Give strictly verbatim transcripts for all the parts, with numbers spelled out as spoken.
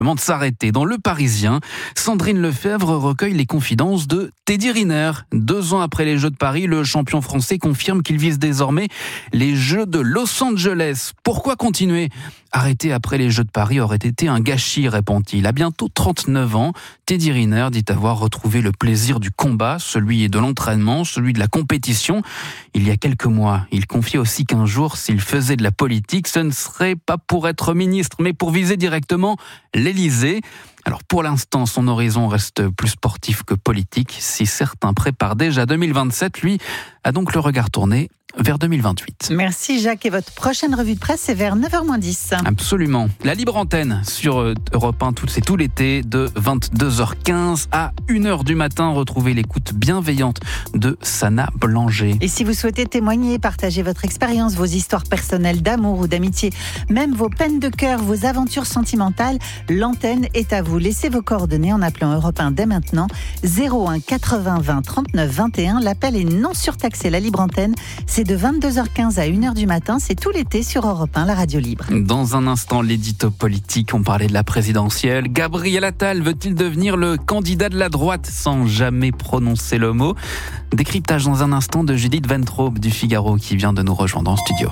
de s'arrêter. Dans Le Parisien, Sandrine Lefebvre recueille les confidences de Teddy Riner. Deux ans après les Jeux de Paris, le champion français confirme qu'il vise désormais les Jeux de Los Angeles. Pourquoi continuer ? Arrêter après les Jeux de Paris aurait été un gâchis, répond-il. À bientôt trente-neuf ans, Teddy Riner dit avoir retrouvé le plaisir du combat, celui de l'entraînement, celui de la compétition. Il y a quelques mois, il confiait aussi qu'un jour, s'il faisait de la politique, ce ne serait pas pour être ministre, mais pour viser directement l'Élysée. Alors pour l'instant, son horizon reste plus sportif que politique. Si certains préparent déjà deux mille vingt-sept, lui a donc le regard tourné vers deux mille vingt-huit. Merci Jacques. Et votre prochaine revue de presse, c'est vers neuf heures moins dix. Absolument. La libre antenne sur Europe un, c'est tout l'été, de vingt-deux heures quinze à une heure du matin. Retrouvez l'écoute bienveillante de Sana Blanger. Et si vous souhaitez témoigner, partager votre expérience, vos histoires personnelles d'amour ou d'amitié, même vos peines de cœur, vos aventures sentimentales, l'antenne est à vous. Laissez vos coordonnées en appelant Europe un dès maintenant. zéro un quatre-vingts vingt trente-neuf vingt et un. L'appel est non surtaxé. La libre antenne, c'est de vingt-deux heures quinze à une heure du matin. C'est tout l'été sur Europe un, la radio libre. Dans un instant, l'édito politique. On parlait de la présidentielle. Gabriel Attal veut-il devenir le candidat de la droite sans jamais prononcer le mot ? Décryptage dans un instant de Judith Ventraube du Figaro qui vient de nous rejoindre en studio.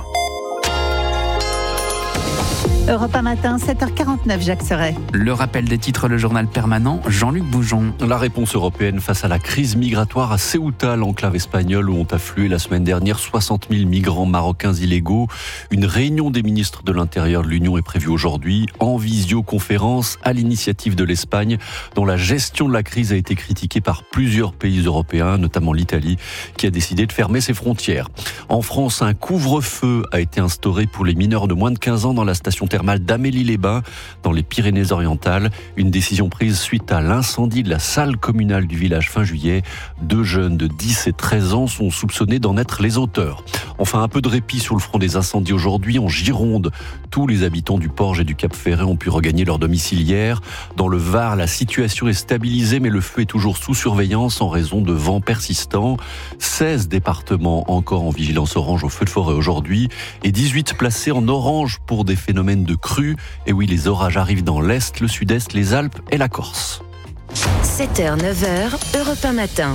Europe un matin, sept heures quarante-neuf, Jacques Serret. Le rappel des titres, le journal permanent, Jean-Luc Boujon. La réponse européenne face à la crise migratoire à Ceuta, l'enclave espagnole où ont afflué la semaine dernière soixante mille migrants marocains illégaux. Une réunion des ministres de l'Intérieur de l'Union est prévue aujourd'hui en visioconférence à l'initiative de l'Espagne, dont la gestion de la crise a été critiquée par plusieurs pays européens, notamment l'Italie, qui a décidé de fermer ses frontières. En France, un couvre-feu a été instauré pour les mineurs de moins de quinze ans dans la station thermale d'Amélie-les-Bains, dans les Pyrénées-Orientales. Une décision prise suite à l'incendie de la salle communale du village fin juillet. Deux jeunes de dix et treize ans sont soupçonnés d'en être les auteurs. Enfin, un peu de répit sur le front des incendies aujourd'hui en Gironde. Tous les habitants du Porge et du Cap-Ferret ont pu regagner leur domicile hier. Dans le Var, la situation est stabilisée, mais le feu est toujours sous surveillance en raison de vents persistants. seize départements encore en vigilance orange au feu de forêt aujourd'hui et dix-huit placés en orange pour des phénomènes de crue. Et oui, les orages arrivent dans l'Est, le Sud-Est, les Alpes et la Corse. sept heures neuf heures, Europe un matin.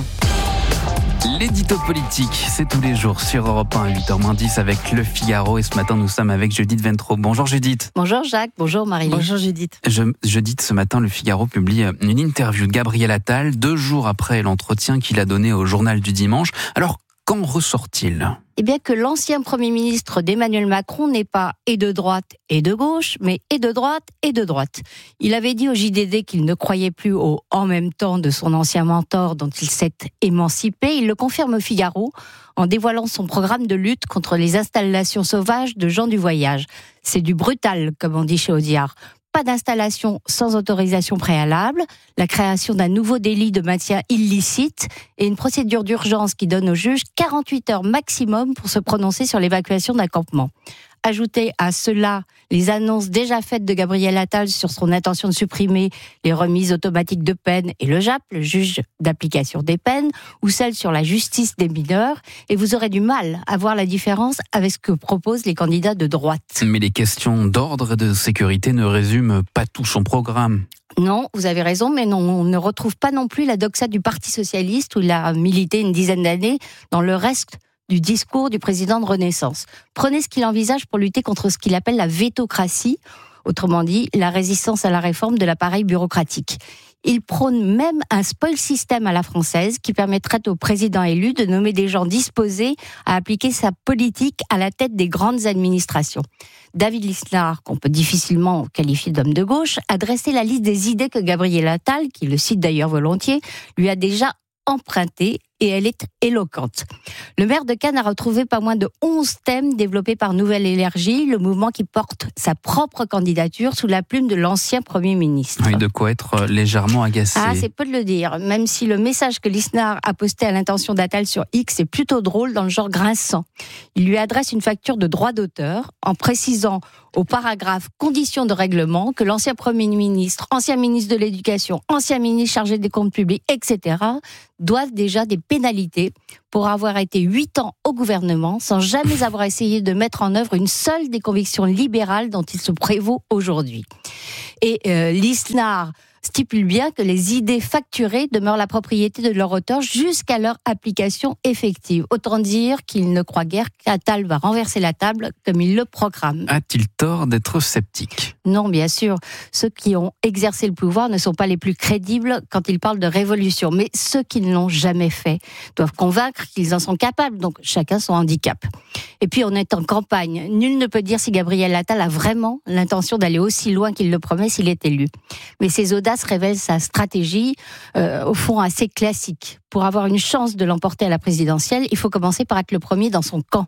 L'édito politique, c'est tous les jours sur Europe un à huit heures moins dix avec Le Figaro. Et ce matin, nous sommes avec Judith Ventraube. Bonjour Judith. Bonjour Jacques, bonjour Marie. Bonjour Judith. Je, Judith, ce matin, Le Figaro publie une interview de Gabriel Attal, deux jours après l'entretien qu'il a donné au journal du dimanche. Alors, qu'en ressort-il ? Eh bien que l'ancien Premier ministre d'Emmanuel Macron n'est pas et de droite et de gauche, mais et de droite et de droite. Il avait dit au J D D qu'il ne croyait plus au « en même temps » de son ancien mentor dont il s'est émancipé. Il le confirme au Figaro en dévoilant son programme de lutte contre les installations sauvages de gens du voyage. C'est du brutal, comme on dit chez Audiard. Pas d'installation sans autorisation préalable, la création d'un nouveau délit de maintien illicite et une procédure d'urgence qui donne au juge quarante-huit heures maximum pour se prononcer sur l'évacuation d'un campement. Ajoutez à cela les annonces déjà faites de Gabriel Attal sur son intention de supprimer les remises automatiques de peine et le J A P, le juge d'application des peines, ou celles sur la justice des mineurs, et vous aurez du mal à voir la différence avec ce que proposent les candidats de droite. Mais les questions d'ordre et de sécurité ne résument pas tout son programme. Non, vous avez raison, mais non, on ne retrouve pas non plus la doxa du Parti socialiste où il a milité une dizaine d'années dans le reste du discours du président de Renaissance. Prenez ce qu'il envisage pour lutter contre ce qu'il appelle la vétocratie, autrement dit, la résistance à la réforme de l'appareil bureaucratique. Il prône même un spoil system à la française qui permettrait au président élu de nommer des gens disposés à appliquer sa politique à la tête des grandes administrations. David Lisnard, qu'on peut difficilement qualifier d'homme de gauche, a dressé la liste des idées que Gabriel Attal, qui le cite d'ailleurs volontiers, lui a déjà empruntées et elle est éloquente. Le maire de Cannes a retrouvé pas moins de onze thèmes développés par Nouvelle Énergie, le mouvement qui porte sa propre candidature sous la plume de l'ancien Premier ministre. Oui, de quoi être légèrement agacé. Ah, c'est peu de le dire, même si le message que Lisnard a posté à l'intention d'Attal sur X est plutôt drôle dans le genre grinçant. Il lui adresse une facture de droit d'auteur en précisant au paragraphe « Conditions de règlement » que l'ancien Premier ministre, ancien ministre de l'Éducation, ancien ministre chargé des comptes publics, et cetera doivent déjà pénalité pour avoir été huit ans au gouvernement sans jamais avoir essayé de mettre en œuvre une seule des convictions libérales dont il se prévaut aujourd'hui. Et euh, l'ISNAR stipule bien que les idées facturées demeurent la propriété de leur auteur jusqu'à leur application effective. Autant dire qu'il ne croit guère qu'Attal va renverser la table comme il le programme. A-t-il tort d'être sceptique ? Non, bien sûr. Ceux qui ont exercé le pouvoir ne sont pas les plus crédibles quand ils parlent de révolution. Mais ceux qui ne l'ont jamais fait doivent convaincre qu'ils en sont capables. Donc chacun son handicap. Et puis on est en campagne. Nul ne peut dire si Gabriel Attal a vraiment l'intention d'aller aussi loin qu'il le promet s'il est élu. Mais ces audaces révèle sa stratégie, euh, au fond assez classique. Pour avoir une chance de l'emporter à la présidentielle, il faut commencer par être le premier dans son camp.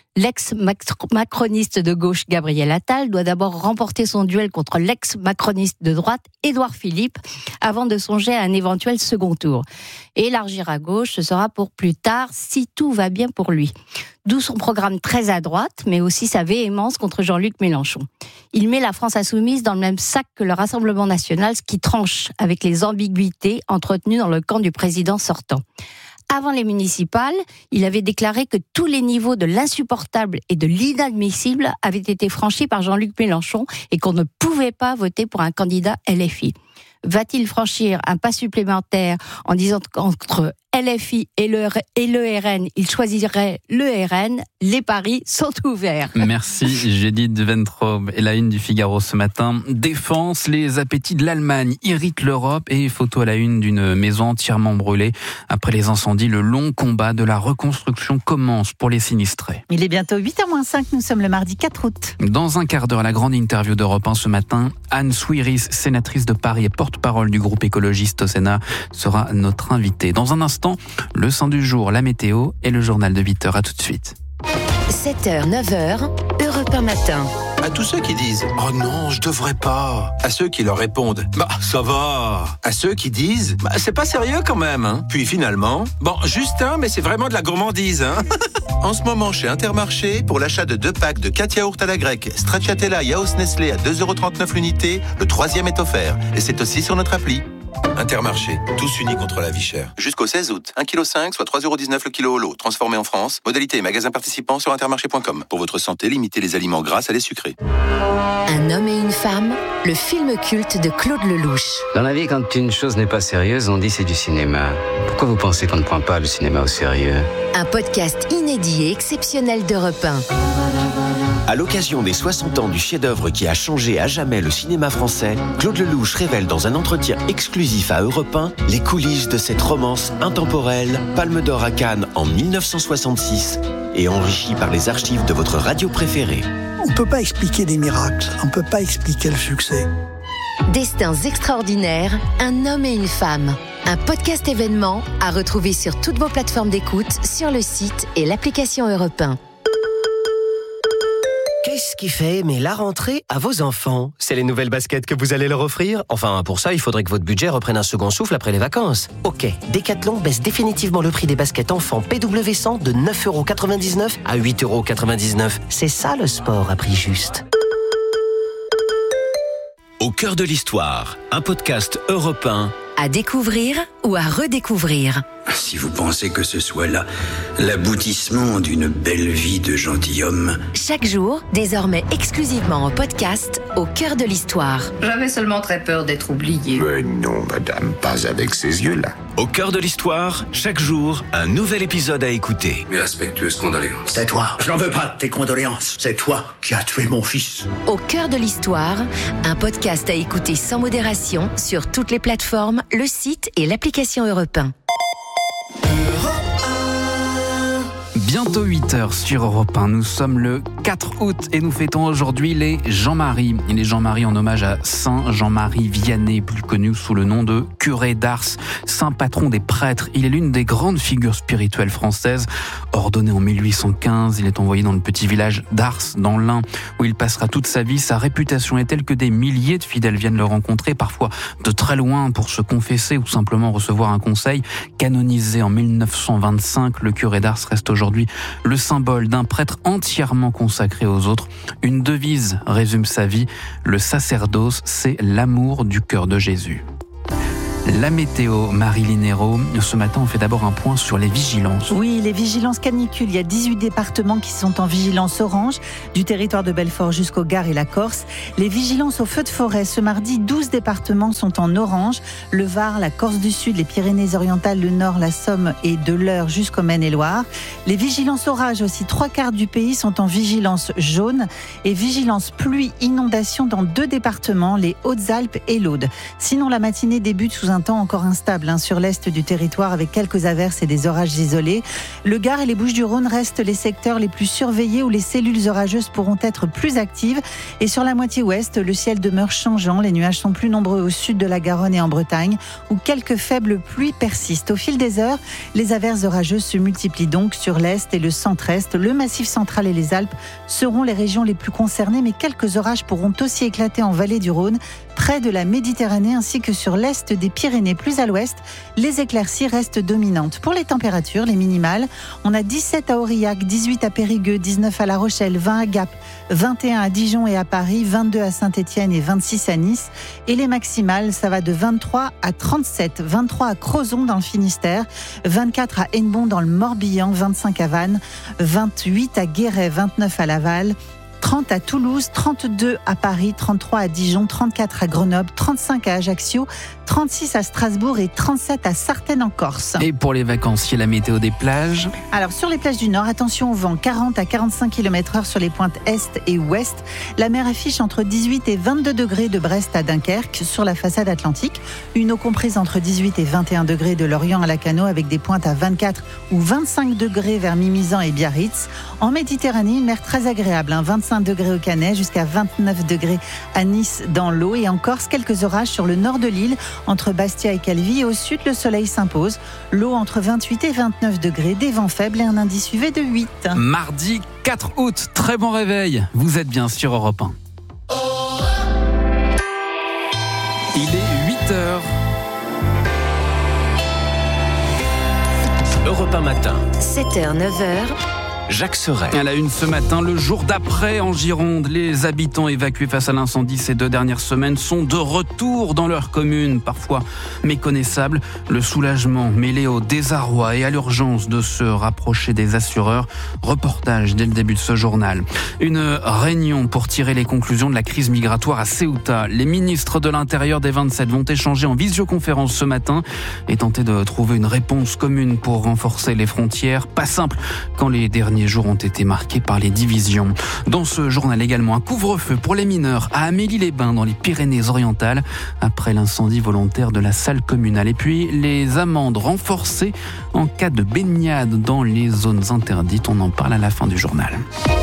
L'ex-macroniste de gauche Gabriel Attal doit d'abord remporter son duel contre l'ex-macroniste de droite Édouard Philippe avant de songer à un éventuel second tour. Et élargir à gauche, ce sera pour plus tard si tout va bien pour lui. D'où son programme très à droite, mais aussi sa véhémence contre Jean-Luc Mélenchon. Il met la France insoumise dans le même sac que le Rassemblement national, ce qui tranche avec les ambiguïtés entretenues dans le camp du président sortant. Avant les municipales, il avait déclaré que tous les niveaux de l'insupportable et de l'inadmissible avaient été franchis par Jean-Luc Mélenchon et qu'on ne pouvait pas voter pour un candidat L F I. Va-t-il franchir un pas supplémentaire en disant qu'entre L F I et le, et le R N, il choisirait le R N? Les paris sont ouverts. Merci Judith Ventrobe. Et la une du Figaro ce matin. Défense, les appétits de l'Allemagne irritent l'Europe et photo à la une d'une maison entièrement brûlée. Après les incendies, le long combat de la reconstruction commence pour les sinistrés. Il est bientôt huit heures moins cinq, nous sommes le mardi quatre août. Dans un quart d'heure, la grande interview d'Europe un ce matin, Anne Souiris, sénatrice de Paris et porte-parole du groupe écologiste au Sénat, sera notre invitée. Dans un instant, le son du jour, la météo et le journal de huit heures. À tout de suite. sept heures, neuf heures, Europe un matin. À tous ceux qui disent « Oh non, je devrais pas », à ceux qui leur répondent « Bah, ça va », à ceux qui disent « Bah, c'est pas sérieux quand même, hein ». Puis finalement, bon, juste un, mais c'est vraiment de la gourmandise, hein. En ce moment, chez Intermarché, pour l'achat de deux packs de quatre yaourts à la grecque, Stracciatella Yaourt Nestlé à deux euros trente-neuf l'unité, le troisième est offert. Et c'est aussi sur notre appli. Intermarché, tous unis contre la vie chère. Jusqu'au seize août, un virgule cinq kilos, soit trois euros dix-neuf le kilo au lot, transformé en France. Modalité et magasin participants sur intermarché point com. Pour votre santé, limitez les aliments gras à les sucrés. Un homme et une femme, le film culte de Claude Lelouch. Dans la vie, quand une chose n'est pas sérieuse, on dit c'est du cinéma. Pourquoi vous pensez qu'on ne prend pas le cinéma au sérieux ? Un podcast inédit et exceptionnel d'Europe un. À l'occasion des soixante ans du chef-d'œuvre qui a changé à jamais le cinéma français, Claude Lelouch révèle dans un entretien exclusif à Europe un les coulisses de cette romance intemporelle, Palme d'Or à Cannes en dix-neuf cent soixante-six et enrichie par les archives de votre radio préférée. On ne peut pas expliquer des miracles, on ne peut pas expliquer le succès. Destins extraordinaires, un homme et une femme. Un podcast événement à retrouver sur toutes vos plateformes d'écoute, sur le site et l'application Europe un. Qu'est-ce qui fait aimer la rentrée à vos enfants ? C'est les nouvelles baskets que vous allez leur offrir ? Enfin, pour ça, il faudrait que votre budget reprenne un second souffle après les vacances. Ok, Decathlon baisse définitivement le prix des baskets enfants P W cent de neuf euros quatre-vingt-dix-neuf à huit euros quatre-vingt-dix-neuf. C'est ça le sport à prix juste. Au cœur de l'histoire, un podcast Europe un. À découvrir ou à redécouvrir. Si vous pensez que ce soit là l'aboutissement d'une belle vie de gentilhomme. Chaque jour, désormais exclusivement en podcast, au cœur de l'histoire. J'avais seulement très peur d'être oublié. Mais non, madame, pas avec ces yeux-là. Au cœur de l'histoire, chaque jour, un nouvel épisode à écouter. Mes respectueuses condoléances. C'est toi, je n'en veux pas de tes condoléances. C'est toi qui as tué mon fils. Au cœur de l'histoire, un podcast à écouter sans modération sur toutes les plateformes, le site et l'application Europe un. Bientôt huit heures sur Europe un. Nous sommes le quatre août et nous fêtons aujourd'hui les Jean-Marie. Et les Jean-Marie en hommage à Saint Jean-Marie Vianney, plus connu sous le nom de curé d'Ars, saint patron des prêtres. Il est l'une des grandes figures spirituelles françaises. Ordonné en mille huit cent quinze, il est envoyé dans le petit village d'Ars, dans l'Ain, où il passera toute sa vie. Sa réputation est telle que des milliers de fidèles viennent le rencontrer, parfois de très loin, pour se confesser ou simplement recevoir un conseil. Canonisé en mille neuf cent vingt-cinq, le curé d'Ars reste aujourd'hui le symbole d'un prêtre entièrement consacré aux autres. Une devise résume sa vie: le sacerdoce, c'est l'amour du cœur de Jésus. La météo, Marie-Line Hérault. Ce matin, on fait d'abord un point sur les vigilances. Oui, les vigilances canicules. Il y a dix-huit départements qui sont en vigilance orange, du territoire de Belfort jusqu'au Gard et la Corse. Les vigilances au feu de forêt. Ce mardi, douze départements sont en orange. Le Var, la Corse du Sud, les Pyrénées-Orientales, le Nord, la Somme et de l'Eure jusqu'au Maine-et-Loire. Les vigilances orage aussi. Trois quarts du pays sont en vigilance jaune et vigilance pluie inondation dans deux départements, les Hautes-Alpes et l'Aude. Sinon, la matinée débute sous un temps encore instable hein, sur l'est du territoire avec quelques averses et des orages isolés. Le Gard et les Bouches-du-Rhône restent les secteurs les plus surveillés où les cellules orageuses pourront être plus actives. Et sur la moitié ouest, le ciel demeure changeant. Les nuages sont plus nombreux au sud de la Garonne et en Bretagne où quelques faibles pluies persistent. Au fil des heures, les averses orageuses se multiplient donc sur l'est et le centre-est. Le massif central et les Alpes seront les régions les plus concernées, mais quelques orages pourront aussi éclater en vallée du Rhône, près de la Méditerranée ainsi que sur l'est des Pyrénées. Plus à l'ouest, les éclaircies restent dominantes. Pour les températures, les minimales, on a dix-sept à Aurillac, dix-huit à Périgueux, dix-neuf à La Rochelle, vingt à Gap, vingt et un à Dijon et à Paris, vingt-deux à Saint-Étienne et vingt-six à Nice. Et les maximales, ça va de vingt-trois à trente-sept, vingt-trois à Crozon dans le Finistère, vingt-quatre à Hennebont dans le Morbihan, vingt-cinq à Vannes, vingt-huit à Guéret, vingt-neuf à Laval, trente à Toulouse, trente-deux à Paris, trente-trois à Dijon, trente-quatre à Grenoble, trente-cinq à Ajaccio, trente-six à Strasbourg et trente-sept à Sartène en Corse. Et pour les vacanciers, la météo des plages? Alors sur les plages du Nord, attention au vent, quarante à quarante-cinq kilomètres heure sur les pointes Est et Ouest. La mer affiche entre dix-huit et vingt-deux degrés de Brest à Dunkerque sur la façade atlantique. Une eau comprise entre dix-huit et vingt et un degrés de Lorient à Lacanau avec des pointes à vingt-quatre ou vingt-cinq degrés vers Mimizan et Biarritz. En Méditerranée, une mer très agréable, hein, vingt-cinq degrés au Canet jusqu'à vingt-neuf degrés à Nice dans l'eau. Et en Corse, quelques orages sur le nord de l'île, entre Bastia et Calvi. Et au sud, le soleil s'impose. L'eau entre vingt-huit et vingt-neuf degrés, des vents faibles et un indice U V de huit. Mardi quatre août, très bon réveil. Vous êtes bien sur Europe un. Il est huit heures. Europe un matin. sept heures, neuf heures. Jacques Serret. À la une ce matin, le jour d'après en Gironde, les habitants évacués face à l'incendie ces deux dernières semaines sont de retour dans leur commune, parfois méconnaissables. Le soulagement mêlé au désarroi et à l'urgence de se rapprocher des assureurs. Reportage dès le début de ce journal. Une réunion pour tirer les conclusions de la crise migratoire à Ceuta. Les ministres de l'Intérieur des vingt-sept vont échanger en visioconférence ce matin et tenter de trouver une réponse commune pour renforcer les frontières. Pas simple quand les derniers Les jours ont été marqués par les divisions. Dans ce journal également, un couvre-feu pour les mineurs à Amélie-les-Bains dans les Pyrénées-Orientales après l'incendie volontaire de la salle communale. Et puis les amendes renforcées en cas de baignade dans les zones interdites. On en parle à la fin du journal.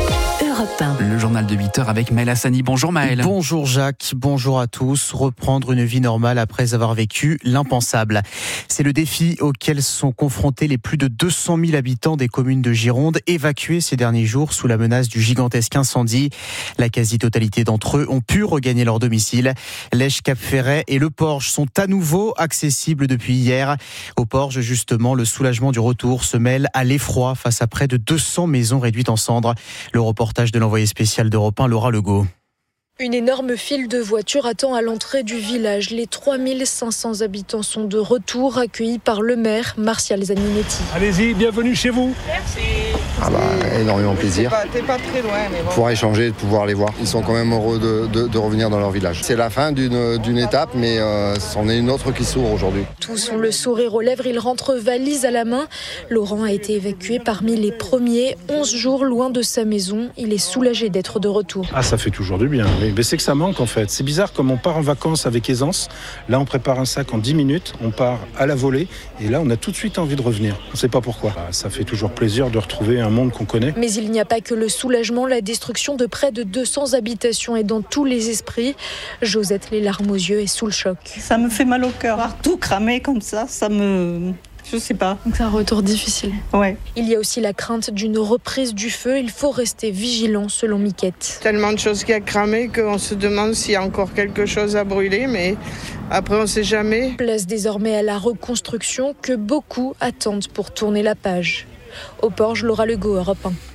Le journal de huit heures avec Maël Hassani. Bonjour Maël. Bonjour Jacques, bonjour à tous. Reprendre une vie normale après avoir vécu l'impensable. C'est le défi auquel sont confrontés les plus de deux cent mille habitants des communes de Gironde, évacués ces derniers jours sous la menace du gigantesque incendie. La quasi-totalité d'entre eux ont pu regagner leur domicile. Lèche, Cap-Ferret et Le Porge sont à nouveau accessibles depuis hier. Au Porge, justement, le soulagement du retour se mêle à l'effroi face à près de deux cents maisons réduites en cendres. Le reportage de l'envoyé spécial d'Europe un, Laura Legault. Une énorme file de voitures attend à l'entrée du village. Les trois mille cinq cents habitants sont de retour, accueillis par le maire, Martial Zaninetti. Allez-y, bienvenue chez vous. Merci. Ah bah, énormément de plaisir. T'es pas, t'es pas très loin, mais bon. Pouvoir échanger, de pouvoir les voir. Ils sont quand même heureux de, de, de revenir dans leur village. C'est la fin d'une, d'une étape, mais euh, c'en est une autre qui s'ouvre aujourd'hui. Tous ont le sourire aux lèvres, ils rentrent valise à la main. Laurent a été évacué parmi les premiers, onze jours loin de sa maison. Il est soulagé d'être de retour. Ah, ça fait toujours du bien. Mais c'est que ça manque en fait. C'est bizarre comme on part en vacances avec aisance. Là, on prépare un sac en dix minutes, on part à la volée et là, on a tout de suite envie de revenir. On ne sait pas pourquoi. Ça fait toujours plaisir de retrouver un monde qu'on connaît. Mais il n'y a pas que le soulagement. La destruction de près de deux cents habitations est dans tous les esprits. Josette, les larmes aux yeux, est sous le choc. Ça me fait mal au cœur. Voir tout cramer comme ça, ça me... Je sais pas. Donc c'est un retour difficile. Ouais. Il y a aussi la crainte d'une reprise du feu. Il faut rester vigilant, selon Miquette. Tellement de choses qui a cramé qu'on se demande s'il y a encore quelque chose à brûler, mais après on sait jamais. Place désormais à la reconstruction que beaucoup attendent pour tourner la page. Au Porge, Laura Legault, Europe un.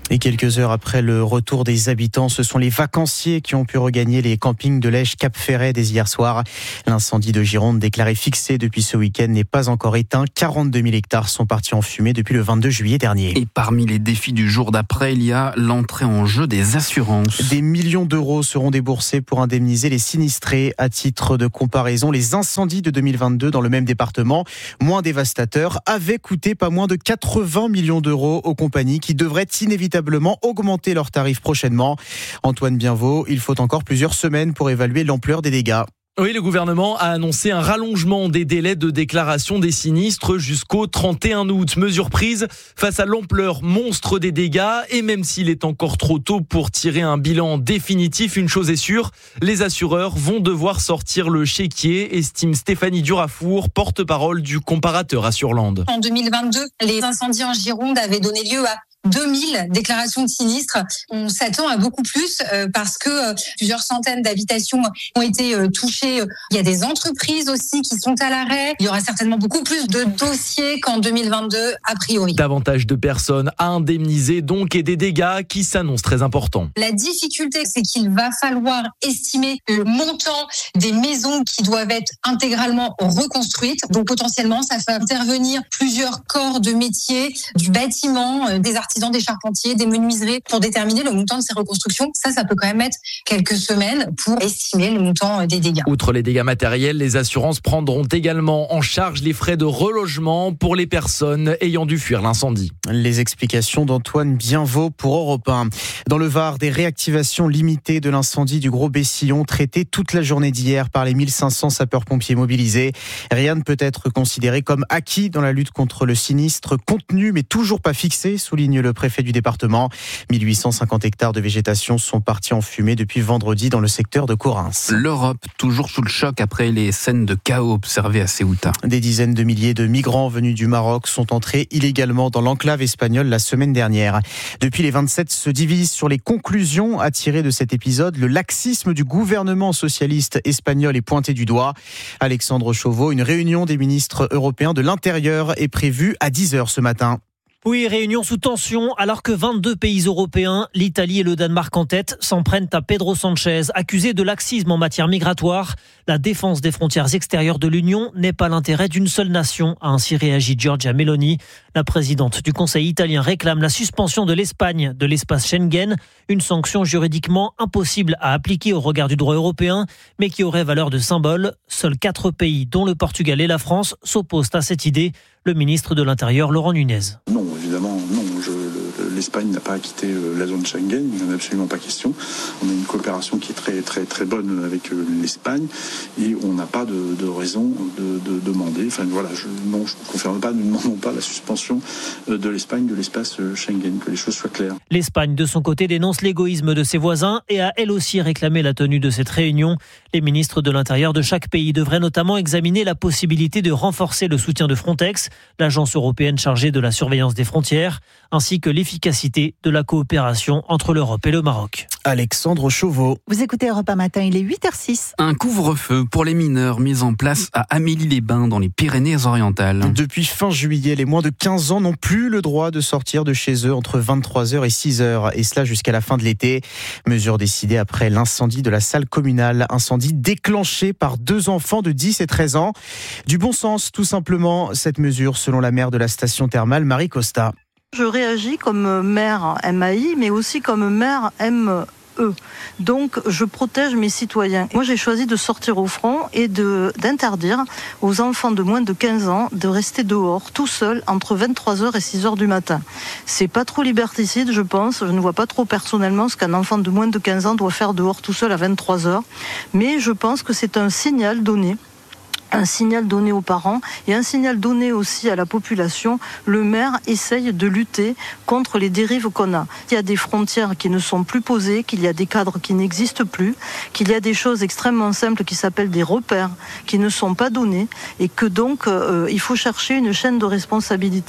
Et quelques heures après le retour des habitants, ce sont les vacanciers qui ont pu regagner les campings de l'Èche Cap-Ferret dès hier soir. L'incendie de Gironde, déclaré fixé depuis ce week-end, n'est pas encore éteint. quarante-deux mille hectares sont partis en fumée depuis le vingt-deux juillet dernier. Et parmi les défis du jour d'après, il y a l'entrée en jeu des assurances. Des millions d'euros seront déboursés pour indemniser les sinistrés. À titre de comparaison, les incendies de deux mille vingt-deux dans le même département, moins dévastateurs, avaient coûté pas moins de quatre-vingts millions d'euros aux compagnies qui devraient inévitablement augmenter leurs tarifs prochainement. Antoine Bienvaux, il faut encore plusieurs semaines pour évaluer l'ampleur des dégâts. Oui, le gouvernement a annoncé un rallongement des délais de déclaration des sinistres jusqu'au trente et un août. Mesure prise face à l'ampleur monstre des dégâts. Et même s'il est encore trop tôt pour tirer un bilan définitif, une chose est sûre, les assureurs vont devoir sortir le chéquier, estime Stéphanie Durafour, porte-parole du comparateur Assureland. En deux mille vingt-deux, les incendies en Gironde avaient donné lieu à deux mille déclarations de sinistres. On s'attend à beaucoup plus euh, parce que euh, plusieurs centaines d'habitations ont été euh, touchées. Il y a des entreprises aussi qui sont à l'arrêt. Il y aura certainement beaucoup plus de dossiers qu'en deux mille vingt-deux, a priori. Davantage de personnes à indemniser donc et des dégâts qui s'annoncent très importants. La difficulté, c'est qu'il va falloir estimer le montant des maisons qui doivent être intégralement reconstruites. Donc potentiellement, ça fait intervenir plusieurs corps de métier, du bâtiment, euh, des artisans, des charpentiers, des menuiseries pour déterminer le montant de ces reconstructions. Ça, ça peut quand même mettre quelques semaines pour estimer le montant des dégâts. Outre les dégâts matériels, les assurances prendront également en charge les frais de relogement pour les personnes ayant dû fuir l'incendie. Les explications d'Antoine Bienvaux pour Europe un. Dans le Var, des réactivations limitées de l'incendie du Gros Bessillon traitées toute la journée d'hier par les mille cinq cents sapeurs-pompiers mobilisés. Rien ne peut être considéré comme acquis dans la lutte contre le sinistre, contenu mais toujours pas fixé, souligne le préfet du département. mille huit cent cinquante hectares de végétation sont partis en fumée depuis vendredi dans le secteur de Corrins. L'Europe, toujours sous le choc après les scènes de chaos observées à Ceuta. Des dizaines de milliers de migrants venus du Maroc sont entrés illégalement dans l'enclave espagnole la semaine dernière. Depuis, les vingt-sept se divisent sur les conclusions à tirer de cet épisode. Le laxisme du gouvernement socialiste espagnol est pointé du doigt. Alexandre Chauveau, une réunion des ministres européens de l'Intérieur est prévue à dix heures ce matin. Oui, réunion sous tension, alors que vingt-deux pays européens, l'Italie et le Danemark en tête, s'en prennent à Pedro Sanchez, accusé de laxisme en matière migratoire. La défense des frontières extérieures de l'Union n'est pas l'intérêt d'une seule nation, a ainsi réagi Giorgia Meloni. La présidente du Conseil italien réclame la suspension de l'Espagne de l'espace Schengen, une sanction juridiquement impossible à appliquer au regard du droit européen, mais qui aurait valeur de symbole. Seuls quatre pays, dont le Portugal et la France, s'opposent à cette idée. Le ministre de l'Intérieur, Laurent Nunez. Non, évidemment, non. Je, l'Espagne n'a pas quitté la zone Schengen, il n'y en a absolument pas question. On a une coopération qui est très, très, très bonne avec l'Espagne et on n'a pas de, de raison de, de demander. Enfin, voilà, je, non, je ne confirme pas, nous ne demandons pas la suspension de l'Espagne de l'espace Schengen, que les choses soient claires. L'Espagne, de son côté, dénonce l'égoïsme de ses voisins et a elle aussi réclamé la tenue de cette réunion. Les ministres de l'Intérieur de chaque pays devraient notamment examiner la possibilité de renforcer le soutien de Frontex, l'agence européenne chargée de la surveillance des frontières, ainsi que l'efficacité de la coopération entre l'Europe et le Maroc. Alexandre Chauveau. Vous écoutez Europe un matin, il est huit heures six. Un couvre-feu pour les mineurs mis en place à Amélie-les-Bains dans les Pyrénées-Orientales. Depuis fin juillet, les moins de quinze ans n'ont plus le droit de sortir de chez eux entre vingt-trois heures et six heures, et cela jusqu'à la fin de l'été. Mesure décidée après l'incendie de la salle communale, incendie déclenché par deux enfants de dix et treize ans. Du bon sens, tout simplement, cette mesure, selon la maire de la station thermale, Marie Costa. Je réagis comme maire M A I, mais aussi comme maire M E. Donc, je protège mes citoyens. Moi, j'ai choisi de sortir au front et de, d'interdire aux enfants de moins de quinze ans de rester dehors, tout seuls, entre vingt-trois heures et six heures du matin. C'est pas trop liberticide, je pense. Je ne vois pas trop personnellement ce qu'un enfant de moins de quinze ans doit faire dehors tout seul à vingt-trois heures. Mais je pense que c'est un signal donné. Un signal donné aux parents et un signal donné aussi à la population. Le maire essaye de lutter contre les dérives qu'on a. Il y a des frontières qui ne sont plus posées, qu'il y a des cadres qui n'existent plus, qu'il y a des choses extrêmement simples qui s'appellent des repères qui ne sont pas donnés et que donc euh, il faut chercher une chaîne de responsabilité.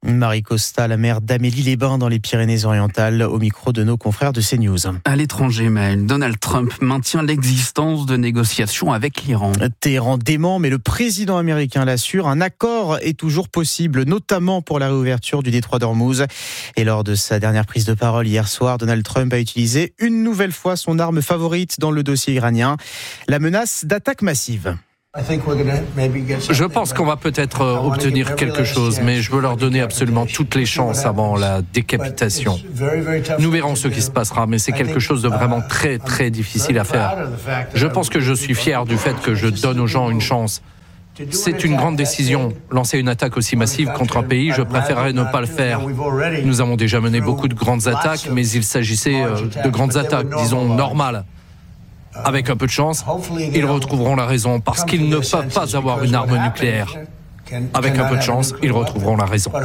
Marie Costa, la mère d'Amélie-les-Bains dans les Pyrénées-Orientales, au micro de nos confrères de CNews. À l'étranger, Maël, Donald Trump maintient l'existence de négociations avec l'Iran. Téhéran dément, mais le président américain l'assure, un accord est toujours possible, notamment pour la réouverture du détroit d'Ormuz. Et lors de sa dernière prise de parole hier soir, Donald Trump a utilisé une nouvelle fois son arme favorite dans le dossier iranien, la menace d'attaque massive. Je pense qu'on va peut-être obtenir quelque chose, mais je veux leur donner absolument toutes les chances avant la décapitation. Nous verrons ce qui se passera, mais c'est quelque chose de vraiment très très difficile à faire. Je pense que je suis fier du fait que je donne aux gens une chance. C'est une grande décision. Lancer une attaque aussi massive contre un pays, je préférerais ne pas le faire. Nous avons déjà mené beaucoup de grandes attaques, mais il s'agissait de grandes attaques, disons normales. Avec un peu de chance, ils retrouveront la raison parce qu'ils ne peuvent pas avoir une arme nucléaire. Avec un peu de chance, ils retrouveront la raison.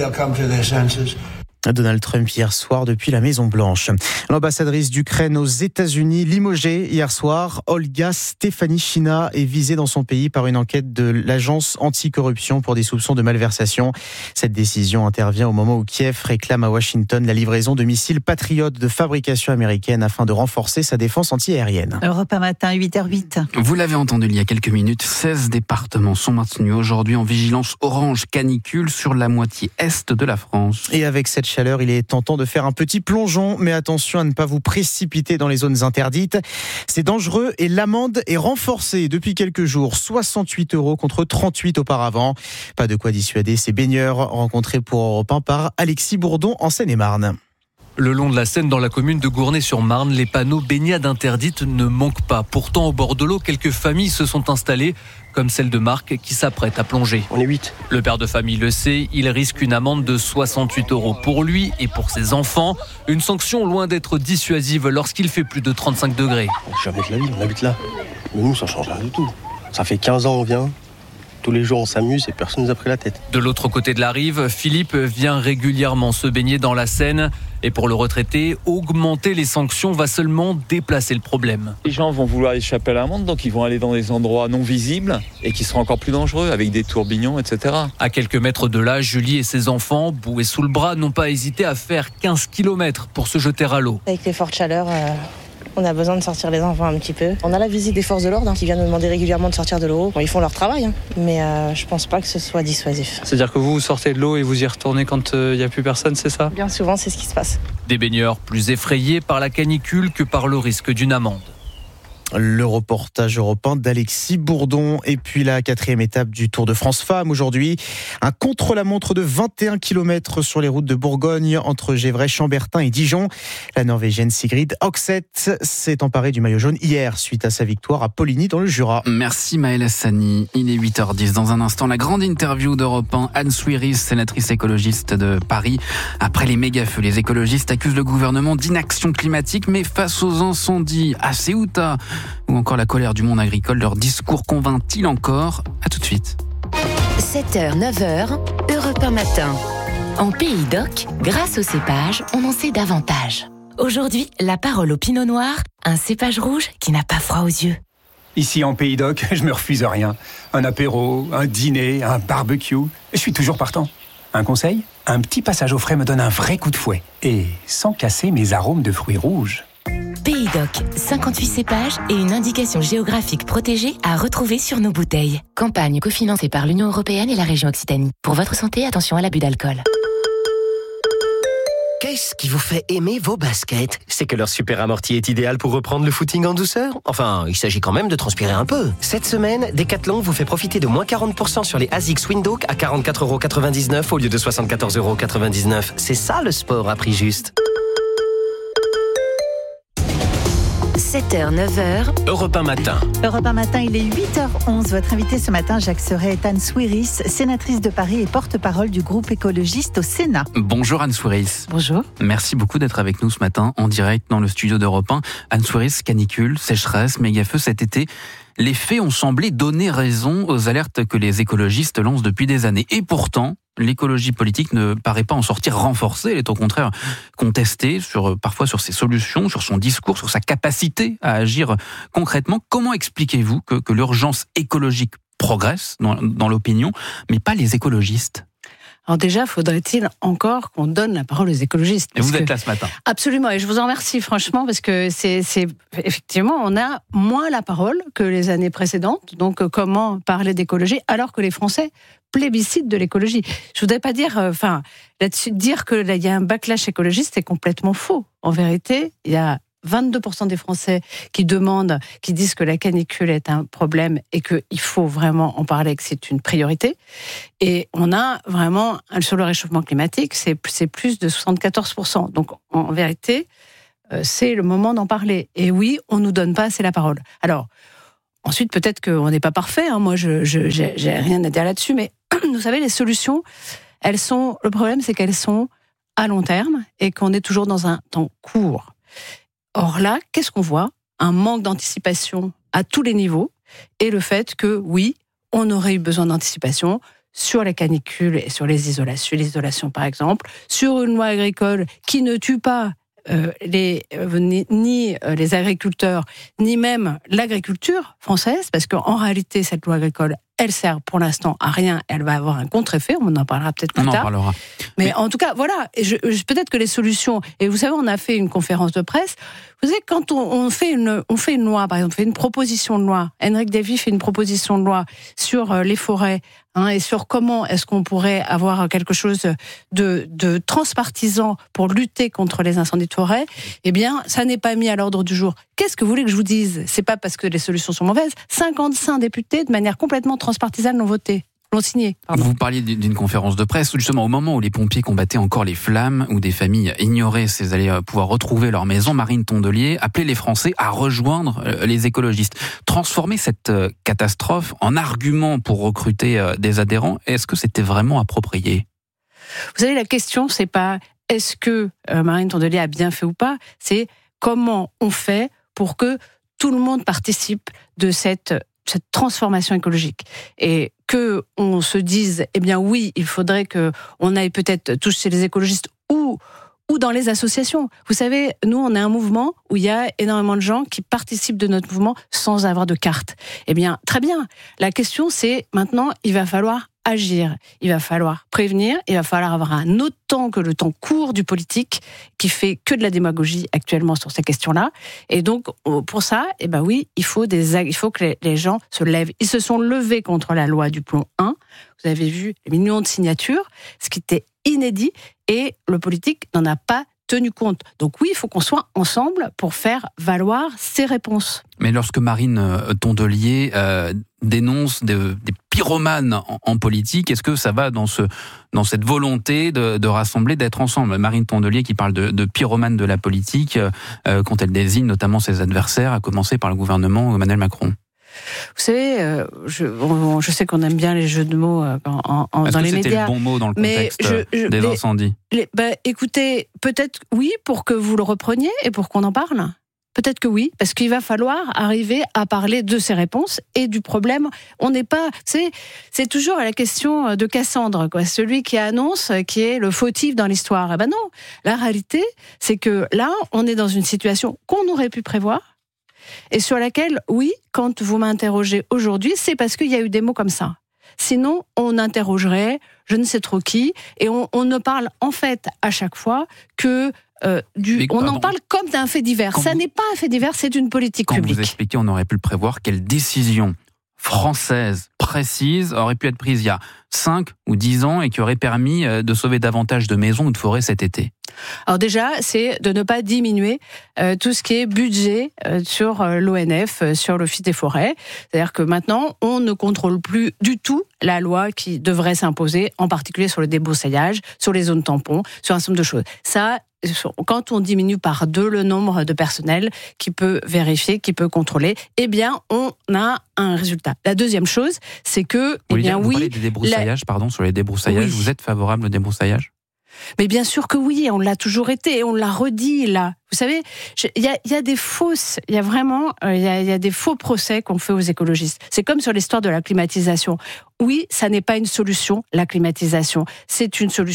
Donald Trump hier soir depuis la Maison-Blanche. L'ambassadrice d'Ukraine aux États-Unis, limogée hier soir, Olga Stefanishina, est visée dans son pays par une enquête de l'agence anticorruption pour des soupçons de malversation. Cette décision intervient au moment où Kiev réclame à Washington la livraison de missiles Patriot de fabrication américaine afin de renforcer sa défense antiaérienne. Europe un matin, huit heures huit. Vous l'avez entendu il y a quelques minutes, seize départements sont maintenus aujourd'hui en vigilance orange canicule sur la moitié est de la France. Et avec cette chaleur, il est tentant de faire un petit plongeon, mais attention à ne pas vous précipiter dans les zones interdites. C'est dangereux et l'amende est renforcée depuis quelques jours, soixante-huit euros contre trente-huit auparavant. Pas de quoi dissuader ces baigneurs rencontrés pour Europe un par Alexis Bourdon en Seine-et-Marne. Le long de la Seine, dans la commune de Gournay-sur-Marne, les panneaux baignade interdite ne manquent pas. Pourtant, au bord de l'eau, quelques familles se sont installées, comme celle de Marc qui s'apprête à plonger. On est huit. Le père de famille le sait, il risque une amende de soixante-huit euros pour lui et pour ses enfants. Une sanction loin d'être dissuasive lorsqu'il fait plus de trente-cinq degrés. Jamais de la vie, on habite là. Mais nous, ça change rien du tout. Ça fait quinze ans on vient. Tous les jours, on s'amuse et personne nous a pris la tête. De l'autre côté de la rive, Philippe vient régulièrement se baigner dans la Seine. Et pour le retraité, augmenter les sanctions va seulement déplacer le problème. Les gens vont vouloir échapper à l'amende, donc ils vont aller dans des endroits non visibles et qui seront encore plus dangereux, avec des tourbillons, et cetera. À quelques mètres de là, Julie et ses enfants, boués sous le bras, n'ont pas hésité à faire quinze kilomètres pour se jeter à l'eau. Avec les fortes chaleurs... Euh... On a besoin de sortir les enfants un petit peu. On a la visite des forces de l'ordre hein, qui viennent nous demander régulièrement de sortir de l'eau. Bon, ils font leur travail, hein, mais euh, je pense pas que ce soit dissuasif. C'est-à-dire que vous, vous sortez de l'eau et vous y retournez quand il euh, n'y a plus personne, c'est ça ? Bien souvent, c'est ce qui se passe. Des baigneurs plus effrayés par la canicule que par le risque d'une amende. Le reportage européen d'Alexis Bourdon. Et puis la quatrième étape du Tour de France Femmes aujourd'hui. Un contre-la-montre de vingt et un kilomètres sur les routes de Bourgogne entre Gévray, Chambertin et Dijon. La Norvégienne Sigrid Hokseth s'est emparée du maillot jaune hier suite à sa victoire à Poligny dans le Jura. Merci Maël Hassani. Il est huit heures dix. Dans un instant, la grande interview d'Europe un. Anne Souiris, sénatrice écologiste de Paris. Après les méga-feux, les écologistes accusent le gouvernement d'inaction climatique, mais face aux incendies à Ceuta ou encore la colère du monde agricole, leur discours convainc-t-il encore ? À tout de suite. sept heures, neuf heures, Europe un matin. En Pays d'Oc, grâce au cépage, on en sait davantage. Aujourd'hui, la parole au Pinot Noir, un cépage rouge qui n'a pas froid aux yeux. Ici en Pays d'Oc, je me refuse à rien. Un apéro, un dîner, un barbecue, je suis toujours partant. Un conseil ? Un petit passage au frais me donne un vrai coup de fouet. Et sans casser mes arômes de fruits rouges. Pays d'Oc, cinquante-huit cépages et une indication géographique protégée à retrouver sur nos bouteilles. Campagne cofinancée par l'Union européenne et la région Occitanie. Pour votre santé, attention à l'abus d'alcool. Qu'est-ce qui vous fait aimer vos baskets ? C'est que leur super amorti est idéal pour reprendre le footing en douceur ? Enfin, il s'agit quand même de transpirer un peu. Cette semaine, Decathlon vous fait profiter de moins quarante pour cent sur les ASICS Windhoek à quarante-quatre euros quatre-vingt-dix-neuf au lieu de soixante-quatorze euros quatre-vingt-dix-neuf. C'est ça le sport à prix juste. sept heures, neuf heures. Europe un matin. Europe un matin, il est huit heures onze. Votre invité ce matin, Jacques Serret, est Anne Souiris, sénatrice de Paris et porte-parole du groupe écologiste au Sénat. Bonjour Anne Souiris. Bonjour. Merci beaucoup d'être avec nous ce matin en direct dans le studio d'Europe un. Anne Souiris, canicule, sécheresse, méga-feu cet été. Les faits ont semblé donner raison aux alertes que les écologistes lancent depuis des années. Et pourtant, l'écologie politique ne paraît pas en sortir renforcée. Elle est au contraire contestée sur, parfois sur ses solutions, sur son discours, sur sa capacité à agir concrètement. Comment expliquez-vous que, que l'urgence écologique progresse dans, dans l'opinion, mais pas les écologistes ? Alors déjà, faudrait-il encore qu'on donne la parole aux écologistes. Et vous êtes là ce matin. Absolument, et je vous en remercie franchement, parce que c'est, c'est effectivement, on a moins la parole que les années précédentes. Donc comment parler d'écologie alors que les Français plébiscitent de l'écologie? Je voudrais pas dire, enfin, euh, là-dessus, dire que là, il y a un backlash écologiste, c'est complètement faux. En vérité, il y a vingt-deux pour cent des Français qui demandent, qui disent que la canicule est un problème et qu'il faut vraiment en parler, que c'est une priorité. Et on a vraiment, sur le réchauffement climatique, c'est, c'est plus de soixante-quatorze pour cent. Donc, en, en vérité, euh, c'est le moment d'en parler. Et oui, on ne nous donne pas assez la parole. Alors, ensuite, peut-être qu'on n'est pas parfait. Hein. Moi, je, je, j'ai, j'ai rien à dire là-dessus. Mais vous savez, les solutions, elles sont, le problème, c'est qu'elles sont à long terme et qu'on est toujours dans un temps court. Or là, qu'est-ce qu'on voit? Un manque d'anticipation à tous les niveaux et le fait que, oui, on aurait eu besoin d'anticipation sur les canicules et sur les isolations, l'isolation par exemple, sur une loi agricole qui ne tue pas euh, les, euh, ni, ni euh, les agriculteurs, ni même l'agriculture française, parce qu'en réalité, cette loi agricole, elle sert pour l'instant à rien, elle va avoir un contre-effet, on en parlera peut-être plus on tard. En parlera. Mais, Mais en tout cas, voilà, et je, je, peut-être que les solutions, et vous savez, on a fait une conférence de presse, vous savez, quand on, on, fait une, on fait une loi, par exemple, on fait une proposition de loi, Henrik Davy fait une proposition de loi sur les forêts, hein, et sur comment est-ce qu'on pourrait avoir quelque chose de, de transpartisan pour lutter contre les incendies de forêt, eh bien, ça n'est pas mis à l'ordre du jour. Qu'est-ce que vous voulez que je vous dise? C'est pas parce que les solutions sont mauvaises. cinquante-cinq députés, de manière complètement transpartisane, l'ont voté. L'ont signé. Pardon. Vous parliez d'une conférence de presse, justement au moment où les pompiers combattaient encore les flammes, où des familles ignoraient s'ils allaient pouvoir retrouver leur maison, Marine Tondelier appelait les Français à rejoindre les écologistes. Transformer cette catastrophe en argument pour recruter des adhérents, est-ce que c'était vraiment approprié? Vous savez, la question, c'est pas est-ce que Marine Tondelier a bien fait ou pas, c'est comment on fait pour que tout le monde participe de cette cette transformation écologique et que on se dise eh bien oui, il faudrait que on aille peut-être tous chez les écologistes ou ou dans les associations. Vous savez, nous on est un mouvement où il y a énormément de gens qui participent de notre mouvement sans avoir de carte. Eh bien, très bien. La question c'est maintenant, il va falloir agir, il va falloir prévenir, il va falloir avoir un autre temps que le temps court du politique qui fait que de la démagogie actuellement sur ces questions-là. Et donc, pour ça, eh ben oui, il faut, des, il faut que les, les gens se lèvent. Ils se sont levés contre la loi du plomb un. Vous avez vu les millions de signatures, ce qui était inédit, et le politique n'en a pas tenu compte. Donc oui, il faut qu'on soit ensemble pour faire valoir ces réponses. Mais lorsque Marine Tondelier euh, dénonce de, des pyromanes en, en politique, est-ce que ça va dans, ce, dans cette volonté de, de rassembler, d'être ensemble? Marine Tondelier qui parle de, de pyromanes de la politique euh, quand elle désigne notamment ses adversaires, à commencer par le gouvernement Emmanuel Macron. Vous savez, euh, je, on, je sais qu'on aime bien les jeux de mots euh, en, en, dans les médias. Est-ce que c'était le bon mot dans le contexte je, je, des les, incendies les, bah, Écoutez, peut-être oui, pour que vous le repreniez et pour qu'on en parle. Peut-être que oui, parce qu'il va falloir arriver à parler de ces réponses et du problème. On n'est pas, c'est, c'est toujours la question de Cassandre, quoi. Celui qui annonce qui est le fautif dans l'histoire. Eh ben non, la réalité, c'est que là, on est dans une situation qu'on aurait pu prévoir. Et sur laquelle, oui, quand vous m'interrogez aujourd'hui, c'est parce qu'il y a eu des mots comme ça. Sinon, on interrogerait je ne sais trop qui, et on, on ne parle en fait à chaque fois que euh, du. Mais, on pardon, en parle comme d'un fait divers. Ça vous, n'est pas un fait divers, c'est une politique quand publique. Quand vous expliquez, on aurait pu le prévoir. Quelle décision française précise aurait pu être prise il y a cinq ou dix ans et qui aurait permis de sauver davantage de maisons ou de forêts cet été? Alors déjà, c'est de ne pas diminuer euh, tout ce qui est budget euh, sur euh, l'O N F, euh, sur l'Office des forêts. C'est-à-dire que maintenant, on ne contrôle plus du tout la loi qui devrait s'imposer, en particulier sur le débroussaillage, sur les zones tampons, sur un certain nombre de choses. Ça, quand on diminue par deux le nombre de personnel qui peut vérifier, qui peut contrôler, eh bien, on a un résultat. La deuxième chose, c'est que, eh bien, vous oui... parlez des débroussaillages, la... pardon, sur les débroussaillages. Oui. Vous êtes favorable au débroussaillage? Mais bien sûr que oui, on l'a toujours été et on l'a redit là. Vous savez, il y a, y a des fausses, il y a vraiment, il euh, y, y a des faux procès qu'on fait aux écologistes. C'est comme sur l'histoire de la climatisation. Oui, ça n'est pas une solution, la climatisation. C'est une solution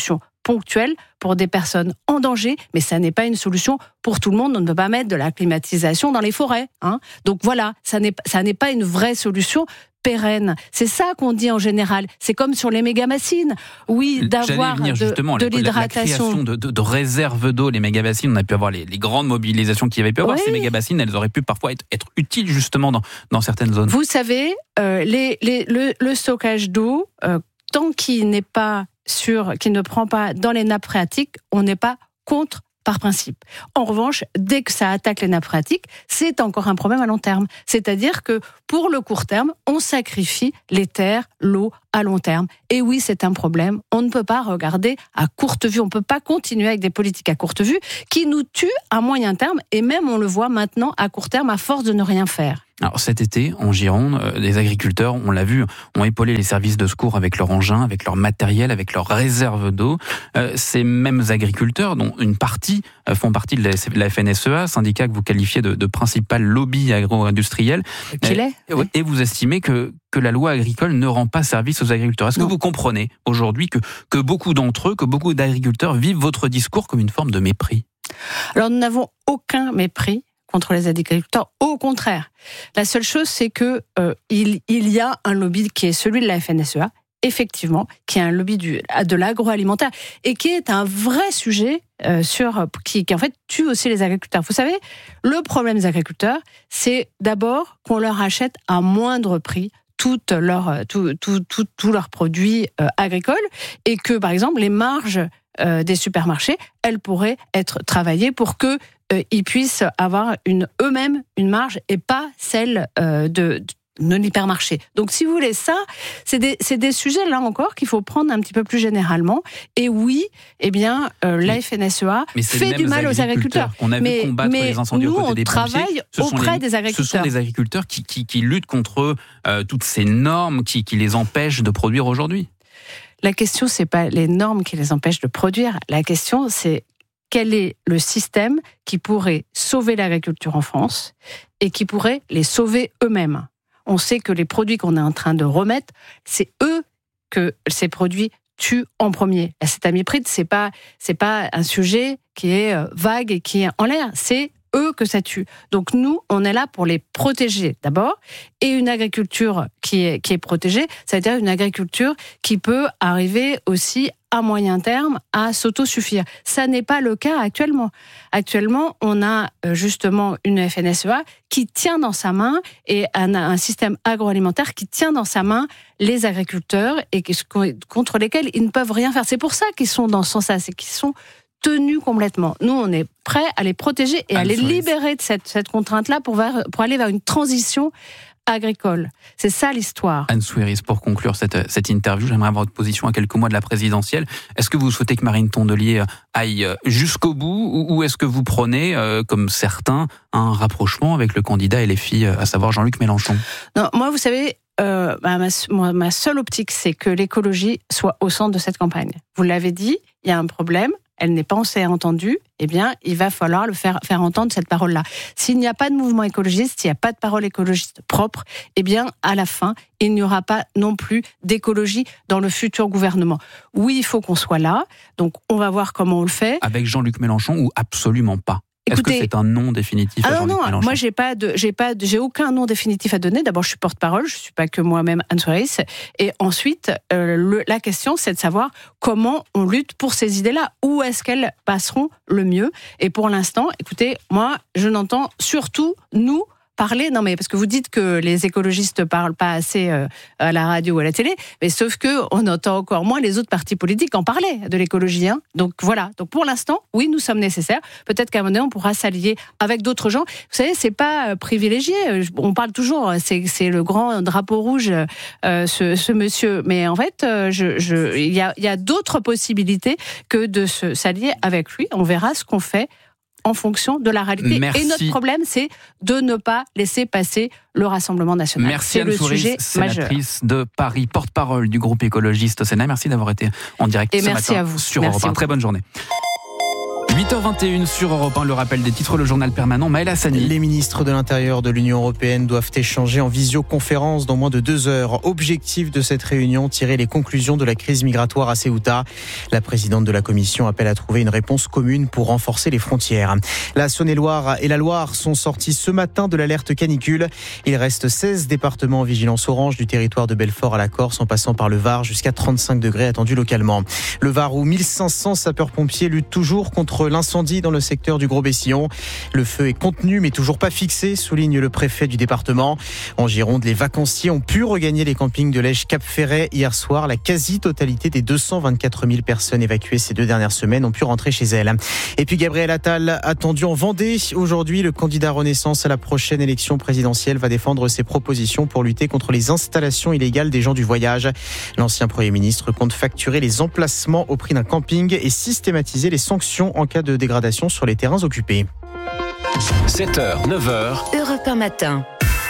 ponctuelle pour des personnes en danger, mais ça n'est pas une solution pour tout le monde. On ne peut pas mettre de la climatisation dans les forêts. Hein. Donc voilà, ça n'est, ça n'est pas une vraie solution pérenne. C'est ça qu'on dit en général. C'est comme sur les méga-bassines. Oui, d'avoir venir, de, de la, l'hydratation. La création de, de, de réserves d'eau, les méga-bassines, on a pu avoir les, les grandes mobilisations qu'il y avait pu avoir. Oui. Ces méga-bassines, elles auraient pu parfois être, être utiles justement dans, dans certaines zones. Vous savez, euh, les, les, le, le stockage d'eau, euh, tant qu'il n'est pas sûr, qu'il ne prend pas dans les nappes phréatiques, on n'est pas contre par principe. En revanche, dès que ça attaque les nappes phréatiques, c'est encore un problème à long terme. C'est-à-dire que pour le court terme, on sacrifie les terres, l'eau à long terme. Et oui, c'est un problème. On ne peut pas regarder à courte vue. On ne peut pas continuer avec des politiques à courte vue qui nous tuent à moyen terme. Et même, on le voit maintenant, à court terme, à force de ne rien faire. Alors cet été, en Gironde, euh, les agriculteurs, on l'a vu, ont épaulé les services de secours avec leur engin, avec leur matériel, avec leurs réserves d'eau. Euh, ces mêmes agriculteurs, dont une partie euh, font partie de la, de la F N S E A, syndicat que vous qualifiez de, de principal lobby agro-industriel. Qu'il est. Et, et vous estimez que, que la loi agricole ne rend pas service aux agriculteurs. Est-ce non. que vous comprenez aujourd'hui que, que beaucoup d'entre eux, que beaucoup d'agriculteurs vivent votre discours comme une forme de mépris ? Alors nous n'avons aucun mépris contre les agriculteurs, au contraire. La seule chose, c'est que euh, il, il y a un lobby qui est celui de la F N S E A, effectivement, qui est un lobby du, de l'agroalimentaire et qui est un vrai sujet euh, sur, qui, qui en fait tue aussi les agriculteurs. Vous savez, le problème des agriculteurs, c'est d'abord qu'on leur achète à moindre prix toutes leurs tout, tout, tout, tout leurs produits euh, agricoles et que, par exemple, les marges euh, des supermarchés, elles pourraient être travaillées pour que euh, ils puissent avoir une, eux-mêmes une marge et pas celle euh, de, de l'hypermarché. Donc, si vous voulez, ça, c'est des, c'est des sujets, là encore, qu'il faut prendre un petit peu plus généralement. Et oui, eh bien, euh, la F N S E A fait du mal aux agriculteurs. On a mais, vu combattre mais les incendies nous, aux côtés des pompiers. on travaille auprès les, des agriculteurs. Ce sont des agriculteurs qui, qui, qui luttent contre euh, toutes ces normes qui, qui les empêchent de produire aujourd'hui. La question, c'est pas les normes qui les empêchent de produire. La question, c'est quel est le système qui pourrait sauver l'agriculture en France et qui pourrait les sauver eux-mêmes. On sait que les produits qu'on est en train de remettre, c'est eux que ces produits tuent en premier. L'acétamipride, c'est pas, c'est pas un sujet qui est vague et qui est en l'air. C'est eux que ça tue. Donc nous, on est là pour les protéger d'abord. Et une agriculture qui est, qui est protégée, c'est-à-dire une agriculture qui peut arriver aussi à moyen terme à s'autosuffire. Ça n'est pas le cas actuellement. Actuellement, on a justement une F N S E A qui tient dans sa main et un, un système agroalimentaire qui tient dans sa main les agriculteurs et qui, contre lesquels ils ne peuvent rien faire. C'est pour ça qu'ils sont dans ce sens-là, c'est qu'ils sont tenus complètement. Nous, on est prêts à les protéger et à les libérer de cette, cette contrainte-là pour, pour aller vers une transition agricole. C'est ça l'histoire. Anne Souiris, pour conclure cette, cette interview, j'aimerais avoir votre position à quelques mois de la présidentielle. Est-ce que vous souhaitez que Marine Tondelier aille jusqu'au bout ou, ou est-ce que vous prenez, euh, comme certains, un rapprochement avec le candidat L F I, à savoir Jean-Luc Mélenchon ? Non, moi, vous savez, euh, ma, ma, ma seule optique, c'est que l'écologie soit au centre de cette campagne. Vous l'avez dit, il y a un problème. Elle n'est pas assez entendue, eh bien, il va falloir le faire, faire entendre cette parole-là. S'il n'y a pas de mouvement écologiste, s'il n'y a pas de parole écologiste propre, eh bien, à la fin, il n'y aura pas non plus d'écologie dans le futur gouvernement. Oui, il faut qu'on soit là, donc on va voir comment on le fait. Avec Jean-Luc Mélenchon ou absolument pas ? Écoutez, est-ce que c'est un nom définitif à ah Jean-Luc non, non, Mélenchon ? Moi, j'ai pas de, j'ai pas de, j'ai aucun nom définitif à donner. D'abord, je suis porte-parole, je suis pas que moi-même Anne Souiris. Et ensuite, euh, le, la question, c'est de savoir comment on lutte pour ces idées-là. Où est-ce qu'elles passeront le mieux ? Et pour l'instant, écoutez, moi, je n'entends surtout nous parler, non mais parce que vous dites que les écologistes parlent pas assez euh, à la radio ou à la télé, mais sauf que on entend encore moins les autres partis politiques en parler de l'écologie. Hein. Donc voilà. Donc pour l'instant, oui, nous sommes nécessaires. Peut-être qu'à un moment donné, on pourra s'allier avec d'autres gens. Vous savez, c'est pas euh, privilégié. On parle toujours, c'est, c'est le grand drapeau rouge, euh, ce, ce monsieur. Mais en fait, euh, je, je, il y a, il y a d'autres possibilités que de se s'allier avec lui. On verra ce qu'on fait en fonction de la réalité. Merci. Et notre problème, c'est de ne pas laisser passer le Rassemblement national. Merci c'est Anne le Souiris, sujet sénatrice majeur. de Paris, porte-parole du groupe écologiste au Sénat. Merci d'avoir été en direct Et ce merci matin à vous. sur Merci Europe un. beaucoup. Très bonne journée. huit heures vingt et une sur Europe un, le rappel des titres, le journal permanent, Maël Hassani. Les ministres de l'Intérieur de l'Union européenne doivent échanger en visioconférence dans moins de deux heures. Objectif de cette réunion, tirer les conclusions de la crise migratoire à Ceuta. La présidente de la Commission appelle à trouver une réponse commune pour renforcer les frontières. La Saône-et-Loire et la Loire sont sortis ce matin de l'alerte canicule. Il reste seize départements en vigilance orange, du territoire de Belfort à la Corse, en passant par le Var, jusqu'à trente-cinq degrés attendus localement. Le Var, où mille cinq cents sapeurs-pompiers luttent toujours contre l'incendie dans le secteur du Gros-Bessillon. Le feu est contenu mais toujours pas fixé, souligne le préfet du département. En Gironde, les vacanciers ont pu regagner les campings de Lège-Cap-Ferret hier soir. La quasi-totalité des deux cent vingt-quatre mille personnes évacuées ces deux dernières semaines ont pu rentrer chez elles. Et puis Gabriel Attal, attendu en Vendée. Aujourd'hui, le candidat Renaissance à la prochaine élection présidentielle va défendre ses propositions pour lutter contre les installations illégales des gens du voyage. L'ancien Premier ministre compte facturer les emplacements au prix d'un camping et systématiser les sanctions en cas de dégradation sur les terrains occupés. sept heures, neuf heures. Europe un matin.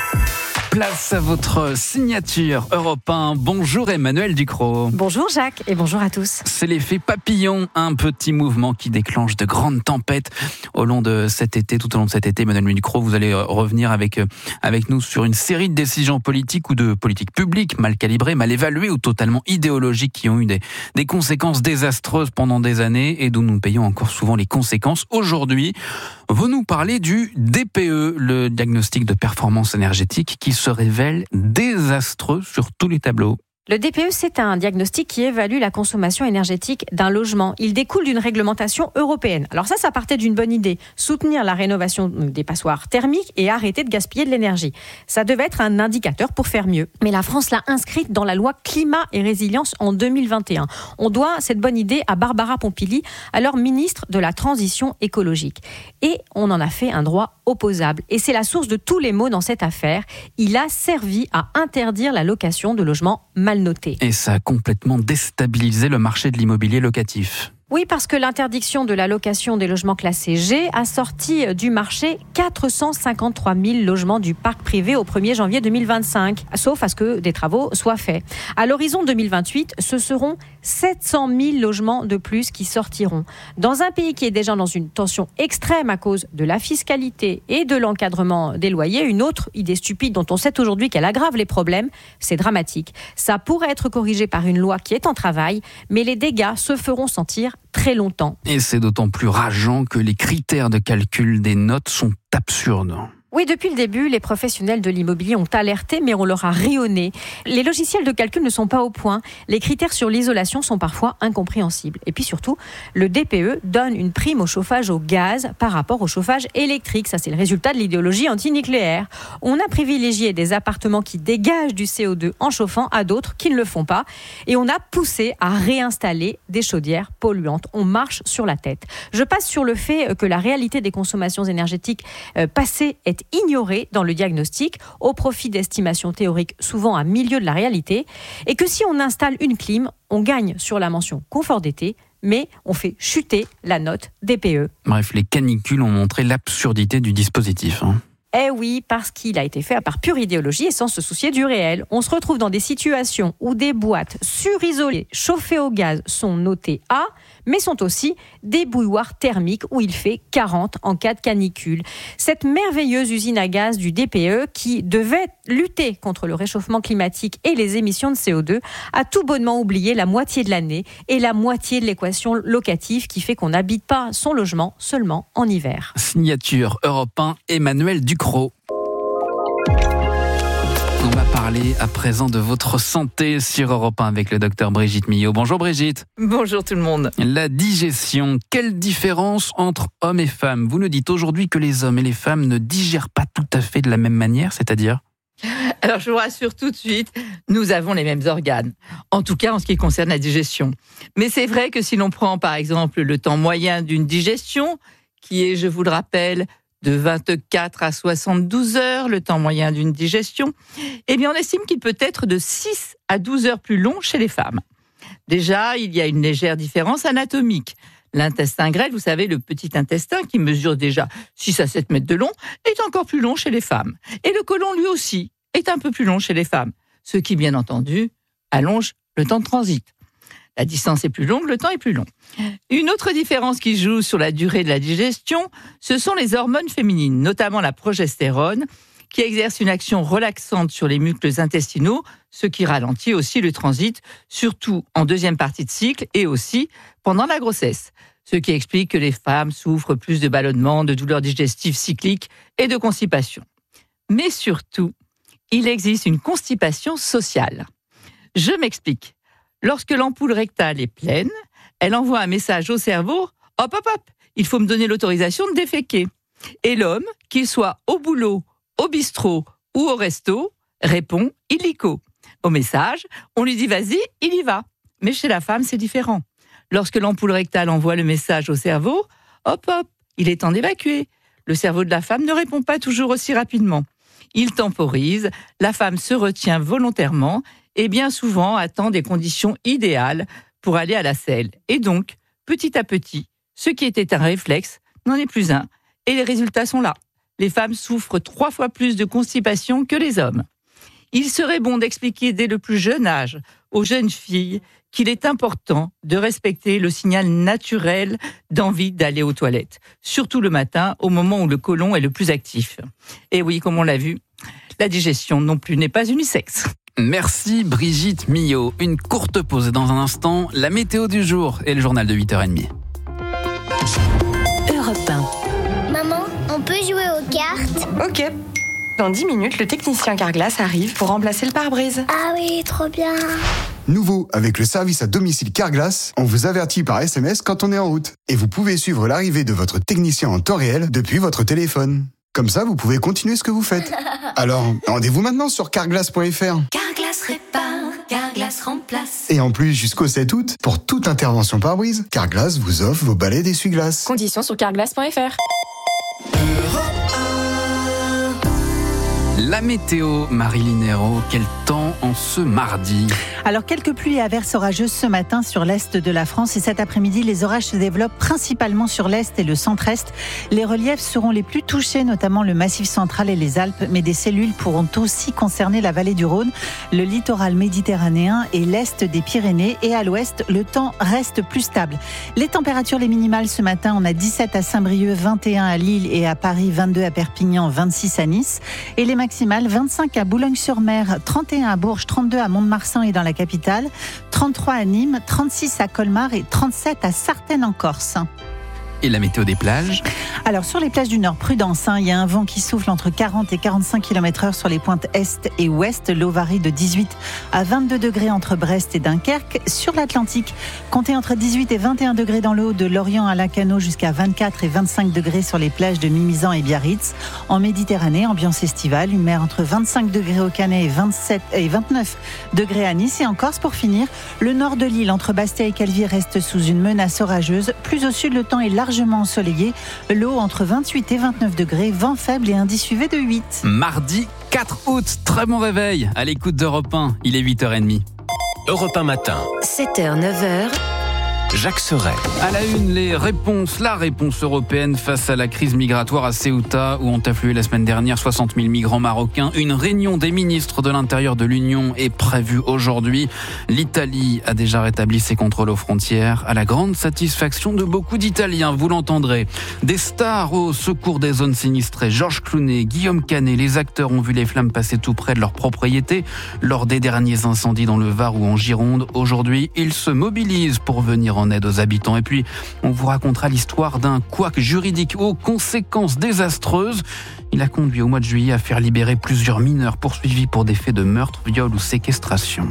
Place à votre signature Europe un. Bonjour Emmanuel Ducrot. Bonjour Jacques et bonjour à tous. C'est l'effet papillon, un petit mouvement qui déclenche de grandes tempêtes au long de cet été. Tout au long de cet été, Emmanuel Ducrot, vous allez revenir avec, avec nous sur une série de décisions politiques ou de politiques publiques mal calibrées, mal évaluées ou totalement idéologiques qui ont eu des, des conséquences désastreuses pendant des années et dont nous payons encore souvent les conséquences. Aujourd'hui, vous nous parlez du D P E, le diagnostic de performance énergétique qui se révèle désastreux sur tous les tableaux. Le D P E, c'est un diagnostic qui évalue la consommation énergétique d'un logement. Il découle d'une réglementation européenne. Alors ça, ça partait d'une bonne idée. Soutenir la rénovation des passoires thermiques et arrêter de gaspiller de l'énergie. Ça devait être un indicateur pour faire mieux. Mais la France l'a inscrite dans la loi Climat et Résilience en deux mille vingt et un. On doit cette bonne idée à Barbara Pompili, alors ministre de la Transition écologique. Et on en a fait un droit opposable. Et c'est la source de tous les maux dans cette affaire. Il a servi à interdire la location de logements mal notés. Et ça a complètement déstabilisé le marché de l'immobilier locatif. Oui, parce que l'interdiction de la location des logements classés G a sorti du marché quatre cent cinquante-trois mille logements du parc privé au premier janvier deux mille vingt-cinq, sauf à ce que des travaux soient faits. À l'horizon deux mille vingt-huit, ce seront sept cent mille logements de plus qui sortiront. Dans un pays qui est déjà dans une tension extrême à cause de la fiscalité et de l'encadrement des loyers, une autre idée stupide dont on sait aujourd'hui qu'elle aggrave les problèmes, c'est dramatique. Ça pourrait être corrigé par une loi qui est en travail, mais les dégâts se feront sentir très longtemps. Et c'est d'autant plus rageant que les critères de calcul des notes sont absurdes. Oui, depuis le début, les professionnels de l'immobilier ont alerté, mais on leur a ri au nez. Les logiciels de calcul ne sont pas au point. Les critères sur l'isolation sont parfois incompréhensibles. Et puis surtout, le D P E donne une prime au chauffage au gaz par rapport au chauffage électrique. Ça, c'est le résultat de l'idéologie antinucléaire. On a privilégié des appartements qui dégagent du C O deux en chauffant à d'autres qui ne le font pas. Et on a poussé à réinstaller des chaudières polluantes. On marche sur la tête. Je passe sur le fait que la réalité des consommations énergétiques passées est ignoré dans le diagnostic au profit d'estimations théoriques souvent à milieu de la réalité et que si on installe une clim, on gagne sur la mention confort d'été, mais on fait chuter la note D P E. Bref, les canicules ont montré l'absurdité du dispositif. Hein. Eh oui, parce qu'il a été fait par pure idéologie et sans se soucier du réel. On se retrouve dans des situations où des boîtes surisolées, chauffées au gaz, sont notées A, mais sont aussi des bouilloires thermiques où il fait quarante en cas de canicule. Cette merveilleuse usine à gaz du D P E qui devait lutter contre le réchauffement climatique et les émissions de C O deux a tout bonnement oublié la moitié de l'année et la moitié de l'équation locative qui fait qu'on n'habite pas son logement seulement en hiver. Signature Europe un, Emmanuel Ducrot. On va parler à présent de votre santé sur Europe un avec le docteur Brigitte Millot. Bonjour Brigitte. Bonjour tout le monde. La digestion, quelle différence entre hommes et femmes ? Vous nous dites aujourd'hui que les hommes et les femmes ne digèrent pas tout à fait de la même manière, c'est-à-dire ? Alors je vous rassure tout de suite, nous avons les mêmes organes, en tout cas en ce qui concerne la digestion. Mais c'est vrai que si l'on prend par exemple le temps moyen d'une digestion, qui est, je vous le rappelle, de vingt-quatre à soixante-douze heures, le temps moyen d'une digestion, eh bien on estime qu'il peut être de six à douze heures plus long chez les femmes. Déjà, il y a une légère différence anatomique. L'intestin grêle, vous savez, le petit intestin qui mesure déjà six à sept mètres de long, est encore plus long chez les femmes. Et le côlon, lui aussi, est un peu plus long chez les femmes, ce qui, bien entendu, allonge le temps de transit. La distance est plus longue, le temps est plus long. Une autre différence qui joue sur la durée de la digestion, ce sont les hormones féminines, notamment la progestérone, qui exerce une action relaxante sur les muscles intestinaux, ce qui ralentit aussi le transit, surtout en deuxième partie de cycle et aussi pendant la grossesse. Ce qui explique que les femmes souffrent plus de ballonnements, de douleurs digestives cycliques et de constipation. Mais surtout, il existe une constipation sociale. Je m'explique. Lorsque l'ampoule rectale est pleine, elle envoie un message au cerveau « Hop, hop, hop, il faut me donner l'autorisation de déféquer ». Et l'homme, qu'il soit au boulot, au bistrot ou au resto, répond « illico ». Au message, on lui dit « vas-y, il y va ». Mais chez la femme, c'est différent. Lorsque l'ampoule rectale envoie le message au cerveau, hop hop, il est temps d'évacuer. Le cerveau de la femme ne répond pas toujours aussi rapidement. Il temporise, la femme se retient volontairement et bien souvent attend des conditions idéales pour aller à la selle. Et donc, petit à petit, ce qui était un réflexe n'en est plus un. Et les résultats sont là. Les femmes souffrent trois fois plus de constipation que les hommes. Il serait bon d'expliquer dès le plus jeune âge aux jeunes filles qu'il est important de respecter le signal naturel d'envie d'aller aux toilettes, surtout le matin, au moment où le côlon est le plus actif. Et oui, comme on l'a vu, la digestion non plus n'est pas unisexe. Merci Brigitte Millot. Une courte pause et dans un instant, la météo du jour et le journal de huit heures trente. Europe un. Maman, on peut jouer aux cartes ? Ok. Dans dix minutes, le technicien Carglass arrive pour remplacer le pare-brise. Ah oui, trop bien. Nouveau, avec le service à domicile Carglass, on vous avertit par S M S quand on est en route. Et vous pouvez suivre l'arrivée de votre technicien en temps réel depuis votre téléphone. Comme ça, vous pouvez continuer ce que vous faites. Alors, rendez-vous maintenant sur carglass point f r. Carglass répare, Carglass remplace. Et en plus, jusqu'au sept août, pour toute intervention pare-brise, Carglass vous offre vos balais d'essuie-glace. Conditions sur carglass point f r. La météo, Marilyn Hérault, quel temps en ce mardi? Alors, quelques pluies et averses orageuses ce matin sur l'est de la France et cet après-midi, les orages se développent principalement sur l'est et le centre-est. Les reliefs seront les plus touchés, notamment le Massif central et les Alpes, mais des cellules pourront aussi concerner la vallée du Rhône, le littoral méditerranéen et l'est des Pyrénées. Et à l'ouest, le temps reste plus stable. Les températures, les minimales ce matin, on a dix-sept à Saint-Brieuc, vingt et un à Lille et à Paris, vingt-deux à Perpignan, vingt-six à Nice. Et les maximales, vingt-cinq à Boulogne-sur-Mer, trente et un à Bourges, trente-deux à Mont-de-Marsan et dans la capitale, trente-trois à Nîmes, trente-six à Colmar et trente-sept à Sartène en Corse. Et la météo des plages? Alors sur les plages du Nord, prudence, hein, il y a un vent qui souffle entre quarante et quarante-cinq kilomètres heure sur les pointes est et ouest. L'eau varie de dix-huit à vingt-deux degrés entre Brest et Dunkerque. Sur l'Atlantique, comptez entre dix-huit et vingt et un degrés dans l'eau de Lorient à Lacanau jusqu'à vingt-quatre et vingt-cinq degrés sur les plages de Mimizan et Biarritz. En Méditerranée, ambiance estivale, une mer entre vingt-cinq degrés au Canet et vingt-sept et vingt-neuf degrés à Nice. Et en Corse, pour finir, le nord de l'île entre Bastia et Calvi reste sous une menace orageuse. Plus au sud, le temps est largement ensoleillé, l'eau entre vingt-huit et vingt-neuf degrés, vent faible et indice U V de huit. Mardi quatre août, très bon réveil à l'écoute d'Europe un, il est huit heures trente. Europe un matin. sept heures, neuf heures. Jacques Serret. À la une, les réponses, la réponse européenne face à la crise migratoire à Ceuta, où ont afflué la semaine dernière soixante mille migrants marocains. Une réunion des ministres de l'Intérieur de l'Union est prévue aujourd'hui. L'Italie a déjà rétabli ses contrôles aux frontières, à la grande satisfaction de beaucoup d'Italiens, vous l'entendrez. Des stars au secours des zones sinistrées. Georges Clooney, Guillaume Canet, les acteurs ont vu les flammes passer tout près de leur propriété lors des derniers incendies dans le Var ou en Gironde. Aujourd'hui, ils se mobilisent pour venir en aide aux habitants. Et puis, on vous racontera l'histoire d'un couac juridique aux conséquences désastreuses. Il a conduit au mois de juillet à faire libérer plusieurs mineurs poursuivis pour des faits de meurtre, viol ou séquestration.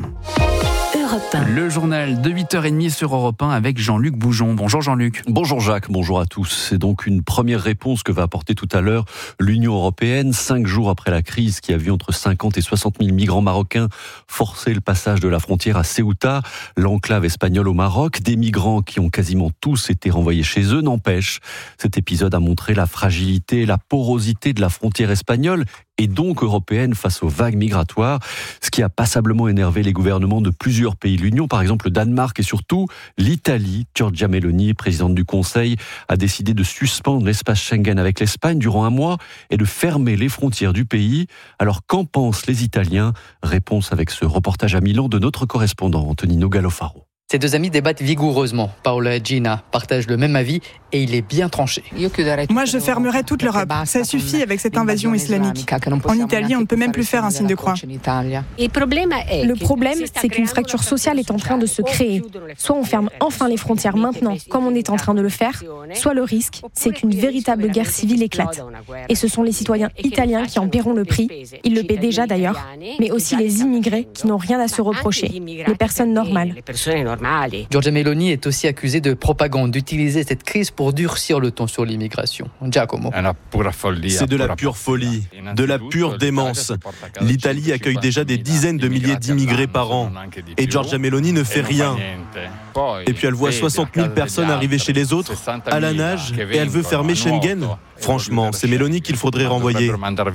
Le journal de huit heures trente sur Europe un avec Jean-Luc Boujon. Bonjour Jean-Luc. Bonjour Jacques, bonjour à tous. C'est donc une première réponse que va apporter tout à l'heure l'Union européenne, cinq jours après la crise qui a vu entre cinquante et soixante mille migrants marocains forcer le passage de la frontière à Ceuta, l'enclave espagnole au Maroc. Des migrants qui ont quasiment tous été renvoyés chez eux. N'empêche, cet épisode a montré la fragilité et la porosité de la frontière espagnole et donc européenne face aux vagues migratoires, ce qui a passablement énervé les gouvernements de plusieurs pays de l'Union, par exemple le Danemark et surtout l'Italie. Giorgia Meloni, présidente du Conseil, a décidé de suspendre l'espace Schengen avec l'Espagne durant un mois et de fermer les frontières du pays. Alors qu'en pensent les Italiens? Réponse avec ce reportage à Milan de notre correspondant Antonino Gallofaro. Ces deux amis débattent vigoureusement. Paola et Gina partagent le même avis et il est bien tranché. Moi, je fermerai toute l'Europe. Ça suffit avec cette invasion islamique. En Italie, on ne peut même plus faire un signe de croix. Le problème, c'est qu'une fracture sociale est en train de se créer. Soit on ferme enfin les frontières maintenant, comme on est en train de le faire, soit le risque, c'est qu'une véritable guerre civile éclate. Et ce sont les citoyens italiens qui en paieront le prix. Ils le paient déjà d'ailleurs, mais aussi les immigrés qui n'ont rien à se reprocher, les personnes normales. Giorgia Meloni est aussi accusée de propagande, d'utiliser cette crise pour durcir le ton sur l'immigration. Giacomo. C'est de la pure folie, de la pure démence. L'Italie accueille déjà des dizaines de milliers d'immigrés par an. Et Giorgia Meloni ne fait rien. Et puis elle voit soixante mille personnes arriver chez les autres, à la nage, et elle veut fermer Schengen. Franchement, c'est Meloni qu'il faudrait renvoyer.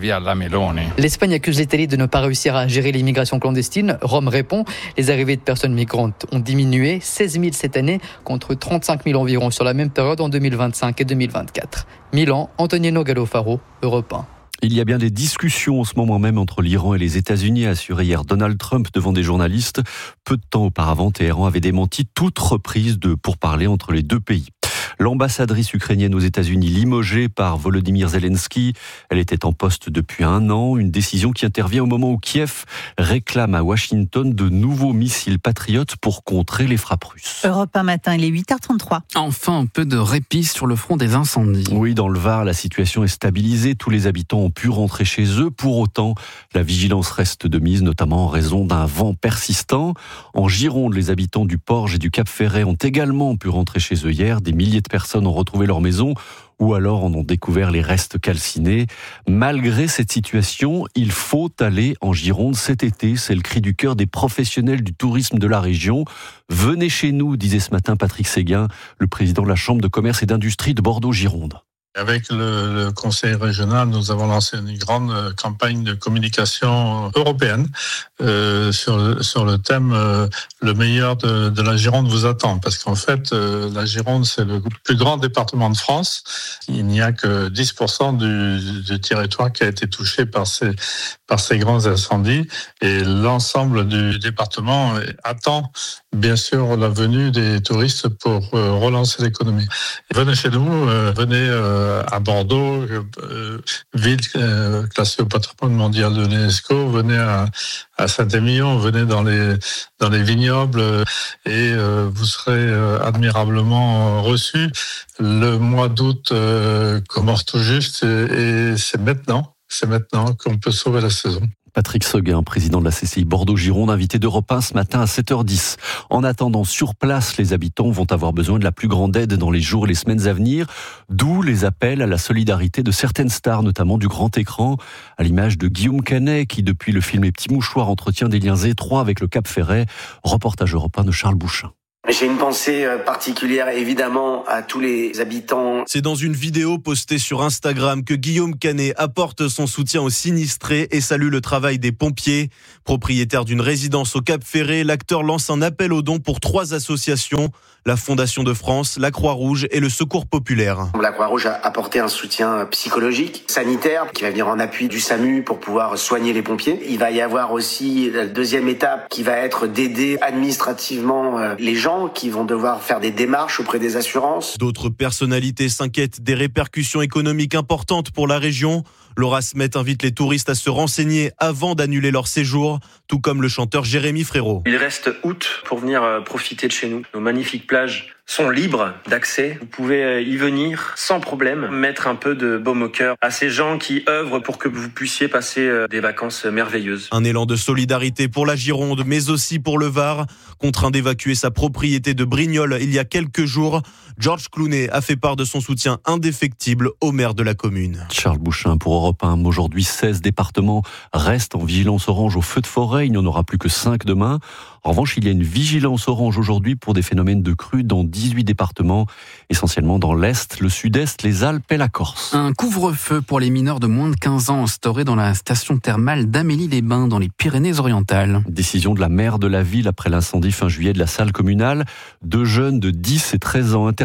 L'Espagne accuse l'Italie de ne pas réussir à gérer l'immigration clandestine. Rome répond, les arrivées de personnes migrantes ont diminué, seize mille cette année, contre trente-cinq mille environ sur la même période en deux mille vingt-cinq et deux mille vingt-quatre. Milan, Antonino Gallofaro, Europe un. Il y a bien des discussions en ce moment même entre l'Iran et les États-Unis, a assuré hier Donald Trump devant des journalistes. Peu de temps auparavant, Téhéran avait démenti toute reprise de pourparlers entre les deux pays. L'ambassadrice ukrainienne aux États-Unis limogée par Volodymyr Zelensky. Elle était en poste depuis un an. Une décision qui intervient au moment où Kiev réclame à Washington de nouveaux missiles patriotes pour contrer les frappes russes. Europe un matin, il est huit heures trente-trois. Enfin, un peu de répit sur le front des incendies. Oui, dans le Var, la situation est stabilisée. Tous les habitants ont pu rentrer chez eux. Pour autant, la vigilance reste de mise, notamment en raison d'un vent persistant. En Gironde, les habitants du Porge et du Cap-Ferret ont également pu rentrer chez eux hier. Des milliers de personnes ont retrouvé leur maison ou alors en ont découvert les restes calcinés. Malgré cette situation, il faut aller en Gironde cet été. C'est le cri du cœur des professionnels du tourisme de la région. Venez chez nous, disait ce matin Patrick Séguin, le président de la Chambre de commerce et d'industrie de Bordeaux-Gironde. Avec le, le conseil régional, nous avons lancé une grande campagne de communication européenne euh, sur, sur le thème euh, « Le meilleur de, de la Gironde vous attend ». Parce qu'en fait, euh, la Gironde, c'est le plus grand département de France. Il n'y a que dix pour cent du, du territoire qui a été touché par ces, par ces grands incendies. Et l'ensemble du département attend, bien sûr, la venue des touristes pour euh, relancer l'économie. Venez chez nous, euh, venez... Euh, à Bordeaux, euh, ville euh, classée au patrimoine mondial de l'UNESCO, venez à, à Saint-Émilion, venez dans les, dans les vignobles euh, et euh, vous serez euh, admirablement reçus. Le mois d'août euh, commence tout juste et, et c'est maintenant, c'est maintenant qu'on peut sauver la saison. Patrick Séguin, président de la C C I Bordeaux-Gironde, invité d'Europe un ce matin à sept heures dix. En attendant, sur place, les habitants vont avoir besoin de la plus grande aide dans les jours et les semaines à venir, d'où les appels à la solidarité de certaines stars, notamment du grand écran, à l'image de Guillaume Canet, qui depuis le film Les Petits Mouchoirs entretient des liens étroits avec le Cap-Ferret. Reportage Europe un de Charles Bouchin. J'ai une pensée particulière, évidemment, à tous les habitants. C'est dans une vidéo postée sur Instagram que Guillaume Canet apporte son soutien aux sinistrés et salue le travail des pompiers. Propriétaire d'une résidence au Cap-Ferret, l'acteur lance un appel aux dons pour trois associations, la Fondation de France, la Croix-Rouge et le Secours Populaire. La Croix-Rouge a apporté un soutien psychologique, sanitaire, qui va venir en appui du SAMU pour pouvoir soigner les pompiers. Il va y avoir aussi la deuxième étape qui va être d'aider administrativement les gens qui vont devoir faire des démarches auprès des assurances. D'autres personnalités s'inquiètent des répercussions économiques importantes pour la région. Laura Smet invite les touristes à se renseigner avant d'annuler leur séjour, tout comme le chanteur Jérémy Frérot. Il reste août pour venir profiter de chez nous. Nos magnifiques plages sont libres d'accès. Vous pouvez y venir sans problème, mettre un peu de baume au cœur à ces gens qui œuvrent pour que vous puissiez passer des vacances merveilleuses. Un élan de solidarité pour la Gironde, mais aussi pour le Var. Contraint d'évacuer sa propriété de Brignoles il y a quelques jours, Georges Clooney a fait part de son soutien indéfectible au maire de la commune. Charles Bouchin pour Europe un. Aujourd'hui, seize départements restent en vigilance orange au feu de forêt. Il n'y en aura plus que cinq demain. En revanche, il y a une vigilance orange aujourd'hui pour des phénomènes de crues dans dix-huit départements, essentiellement dans l'Est, le Sud-Est, les Alpes et la Corse. Un couvre-feu pour les mineurs de moins de quinze ans instauré dans la station thermale d'Amélie-les-Bains dans les Pyrénées-Orientales. Décision de la maire de la ville après l'incendie fin juillet de la salle communale. Deux jeunes de dix et treize ans interpellés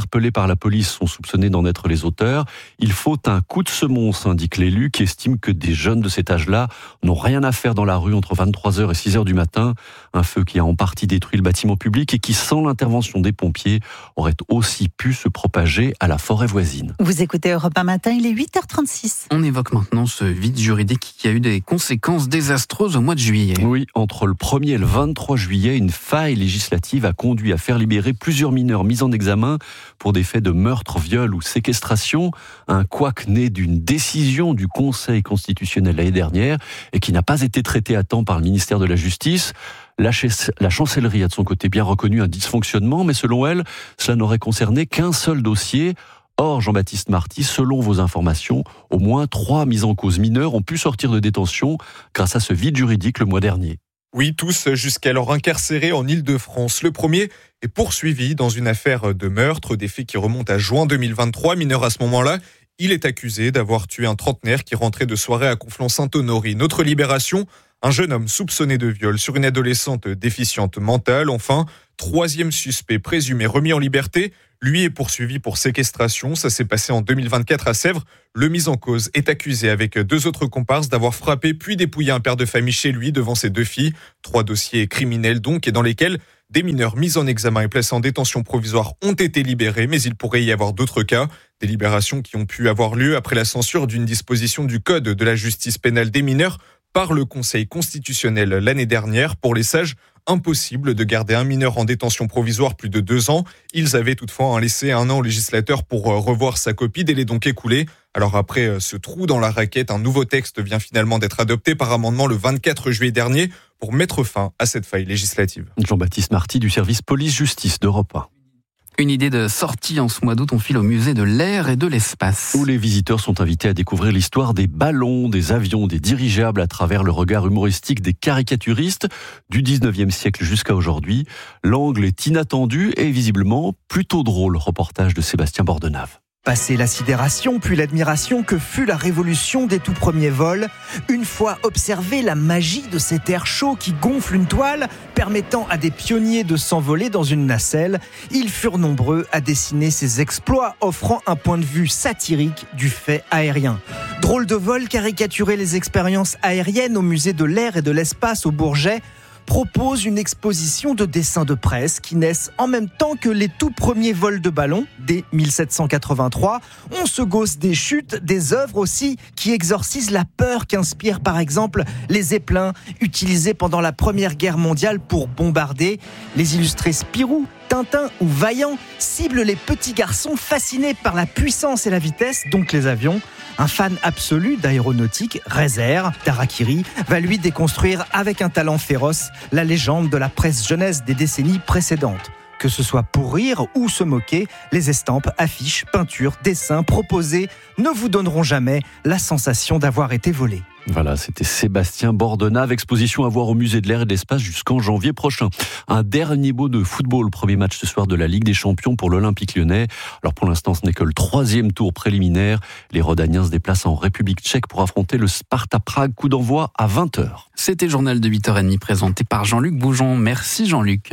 interpellés par la police sont soupçonnés d'en être les auteurs. Il faut un coup de semonce, indique l'élu, qui estime que des jeunes de cet âge-là n'ont rien à faire dans la rue entre vingt-trois heures et six heures du matin. Un feu qui a en partie détruit le bâtiment public et qui, sans l'intervention des pompiers, aurait aussi pu se propager à la forêt voisine. Vous écoutez Europe un matin, il est huit heures trente-six. On évoque maintenant ce vide juridique qui a eu des conséquences désastreuses au mois de juillet. Oui, entre le premier et le vingt-trois juillet, une faille législative a conduit à faire libérer plusieurs mineurs mis en examen pour des faits de meurtre, viol ou séquestration. Un couac né d'une décision du Conseil constitutionnel l'année dernière et qui n'a pas été traité à temps par le ministère de la Justice. La, ch- la chancellerie a de son côté bien reconnu un dysfonctionnement, mais selon elle, cela n'aurait concerné qu'un seul dossier. Or, Jean-Baptiste Marty, selon vos informations, au moins trois mises en cause mineures ont pu sortir de détention grâce à ce vide juridique le mois dernier. Oui, tous jusqu'alors incarcérés en Île-de-France. Le premier est poursuivi dans une affaire de meurtre, des faits qui remontent à juin deux mille vingt-trois. Mineur à ce moment-là, il est accusé d'avoir tué un trentenaire qui rentrait de soirée à Conflans-Sainte-Honorine. Notre libération, un jeune homme soupçonné de viol sur une adolescente déficiente mentale. Enfin, troisième suspect présumé remis en liberté. Lui est poursuivi pour séquestration. Ça s'est passé en deux mille vingt-quatre à Sèvres. Le mis en cause est accusé avec deux autres comparses d'avoir frappé puis dépouillé un père de famille chez lui devant ses deux filles. Trois dossiers criminels donc, et dans lesquels des mineurs mis en examen et placés en détention provisoire ont été libérés, mais il pourrait y avoir d'autres cas. Des libérations qui ont pu avoir lieu après la censure d'une disposition du Code de la justice pénale des mineurs par le Conseil constitutionnel l'année dernière. Pour les sages, impossible de garder un mineur en détention provisoire plus de deux ans. Ils avaient toutefois laissé un an au législateur pour revoir sa copie, délai donc écoulé. Alors après ce trou dans la raquette, un nouveau texte vient finalement d'être adopté par amendement le vingt-quatre juillet dernier pour mettre fin à cette faille législative. Jean-Baptiste Marty du service police-justice d'Europe un. Une idée de sortie en ce mois d'août, on file au musée de l'air et de l'espace. Où les visiteurs sont invités à découvrir l'histoire des ballons, des avions, des dirigeables à travers le regard humoristique des caricaturistes du dix-neuvième siècle jusqu'à aujourd'hui. L'angle est inattendu et visiblement plutôt drôle. Reportage de Sébastien Bordenave. Passé la sidération, puis l'admiration que fut la révolution des tout premiers vols, une fois observé la magie de cet air chaud qui gonfle une toile, permettant à des pionniers de s'envoler dans une nacelle, ils furent nombreux à dessiner ces exploits, offrant un point de vue satirique du fait aérien. Drôle de vol caricaturer les expériences aériennes au musée de l'air et de l'espace au Bourget propose une exposition de dessins de presse qui naissent en même temps que les tout premiers vols de ballons, dès mille sept cent quatre-vingt-trois. On se gausse des chutes, des œuvres aussi qui exorcisent la peur qu'inspirent par exemple les zeppelins utilisés pendant la Première Guerre mondiale pour bombarder. Les illustrés Spirou, Tintin ou Vaillant ciblent les petits garçons fascinés par la puissance et la vitesse, donc les avions. Un fan absolu d'aéronautique, Rezer, d'Harakiri, va lui déconstruire avec un talent féroce la légende de la presse jeunesse des décennies précédentes. Que ce soit pour rire ou se moquer, les estampes, affiches, peintures, dessins proposés ne vous donneront jamais la sensation d'avoir été volés. Voilà, c'était Sébastien Bordenave, exposition à voir au musée de l'air et de l'espace jusqu'en janvier prochain. Un dernier mot de football, premier match ce soir de la Ligue des Champions pour l'Olympique Lyonnais. Alors pour l'instant, ce n'est que le troisième tour préliminaire. Les Rodaniens se déplacent en République tchèque pour affronter le Sparta Prague, coup d'envoi à vingt heures. C'était le journal de huit heures trente présenté par Jean-Luc Boujon. Merci Jean-Luc.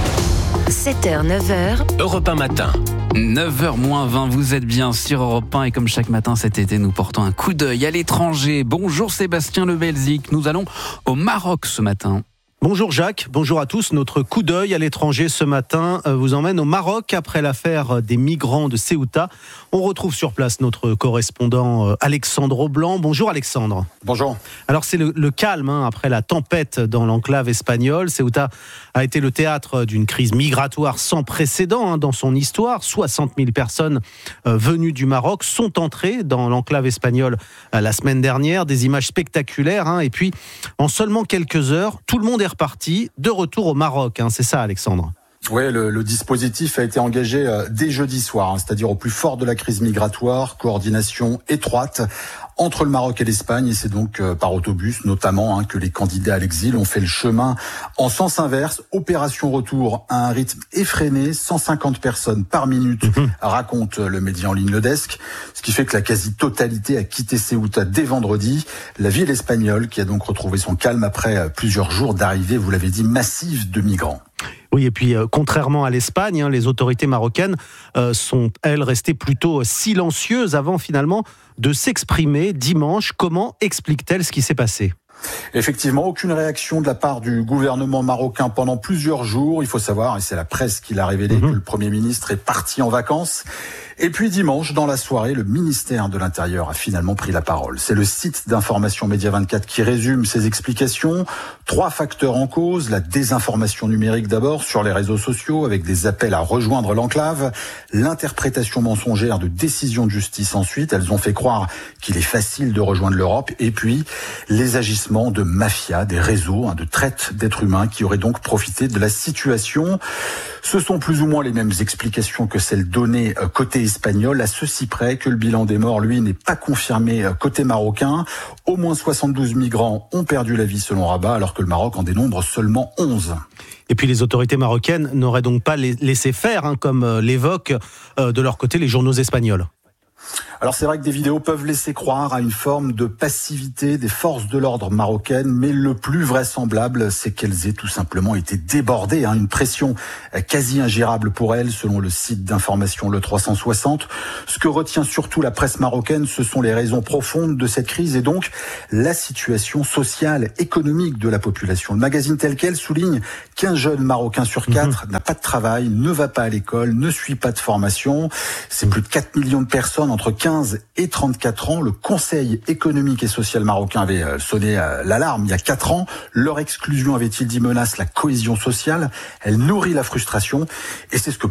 sept heures, neuf heures. Europe un matin. neuf heures moins vingt, vous êtes bien sur Europe un et comme chaque matin cet été, nous portons un coup d'œil à l'étranger. Bonjour Sébastien Le Belzic, nous allons au Maroc ce matin. Bonjour Jacques, bonjour à tous. Notre coup d'œil à l'étranger ce matin vous emmène au Maroc après l'affaire des migrants de Ceuta. On retrouve sur place notre correspondant Alexandre Blanc. Bonjour Alexandre. Bonjour. Alors c'est le, le calme hein, après la tempête dans l'enclave espagnole. Ceuta a été le théâtre d'une crise migratoire sans précédent hein, dans son histoire. soixante mille personnes euh, venues du Maroc sont entrées dans l'enclave espagnole euh, la semaine dernière. Des images spectaculaires hein, et puis en seulement quelques heures, tout le monde est reparti, de retour au Maroc, hein, c'est ça Alexandre? Oui, le, le dispositif a été engagé euh, dès jeudi soir, hein, c'est-à-dire au plus fort de la crise migratoire, coordination étroite entre le Maroc et l'Espagne, et c'est donc euh, par autobus notamment hein, que les candidats à l'exil ont fait le chemin en sens inverse. Opération retour à un rythme effréné, cent cinquante personnes par minute, mmh. raconte le média en ligne Le Desk, ce qui fait que la quasi-totalité a quitté Ceuta dès vendredi. La ville espagnole qui a donc retrouvé son calme après plusieurs jours d'arrivée, vous l'avez dit, massive de migrants. Oui, et puis euh, contrairement à l'Espagne, hein, les autorités marocaines euh, sont, elles, restées plutôt silencieuses avant finalement de s'exprimer dimanche. Comment explique-t-elle ce qui s'est passé ? Effectivement, aucune réaction de la part du gouvernement marocain pendant plusieurs jours. Il faut savoir, et c'est la presse qui l'a révélé, mmh. que le Premier ministre est parti en vacances. Et puis dimanche, dans la soirée, le ministère de l'Intérieur a finalement pris la parole. C'est le site d'information Média vingt-quatre qui résume ses explications. Trois facteurs en cause. La désinformation numérique d'abord sur les réseaux sociaux avec des appels à rejoindre l'enclave. L'interprétation mensongère de décisions de justice ensuite. Elles ont fait croire qu'il est facile de rejoindre l'Europe. Et puis, les agissements de mafias, des réseaux hein, de traite d'êtres humains qui auraient donc profité de la situation. Ce sont plus ou moins les mêmes explications que celles données côté espagnol, à ceci près que le bilan des morts, lui, n'est pas confirmé côté marocain. Au moins soixante-douze migrants ont perdu la vie selon Rabat, alors que le Maroc en dénombre seulement onze. Et puis les autorités marocaines n'auraient donc pas laissé faire, hein, comme l'évoquent euh, de leur côté les journaux espagnols. Alors c'est vrai que des vidéos peuvent laisser croire à une forme de passivité des forces de l'ordre marocaines, mais le plus vraisemblable, c'est qu'elles aient tout simplement été débordées. Hein, une pression quasi ingérable pour elles, selon le site d'information Le trois cent soixante. Ce que retient surtout la presse marocaine, ce sont les raisons profondes de cette crise et donc la situation sociale, économique de la population. Le magazine Tel Quel souligne qu'un jeune Marocain sur quatre mmh. n'a pas de travail, ne va pas à l'école, ne suit pas de formation. C'est plus de quatre millions de personnes entre quinze et trente-quatre ans. Le Conseil économique et social marocain avait sonné l'alarme il y a quatre ans. Leur exclusion, avait-il dit, menace la cohésion sociale. Elle nourrit la frustration et c'est ce que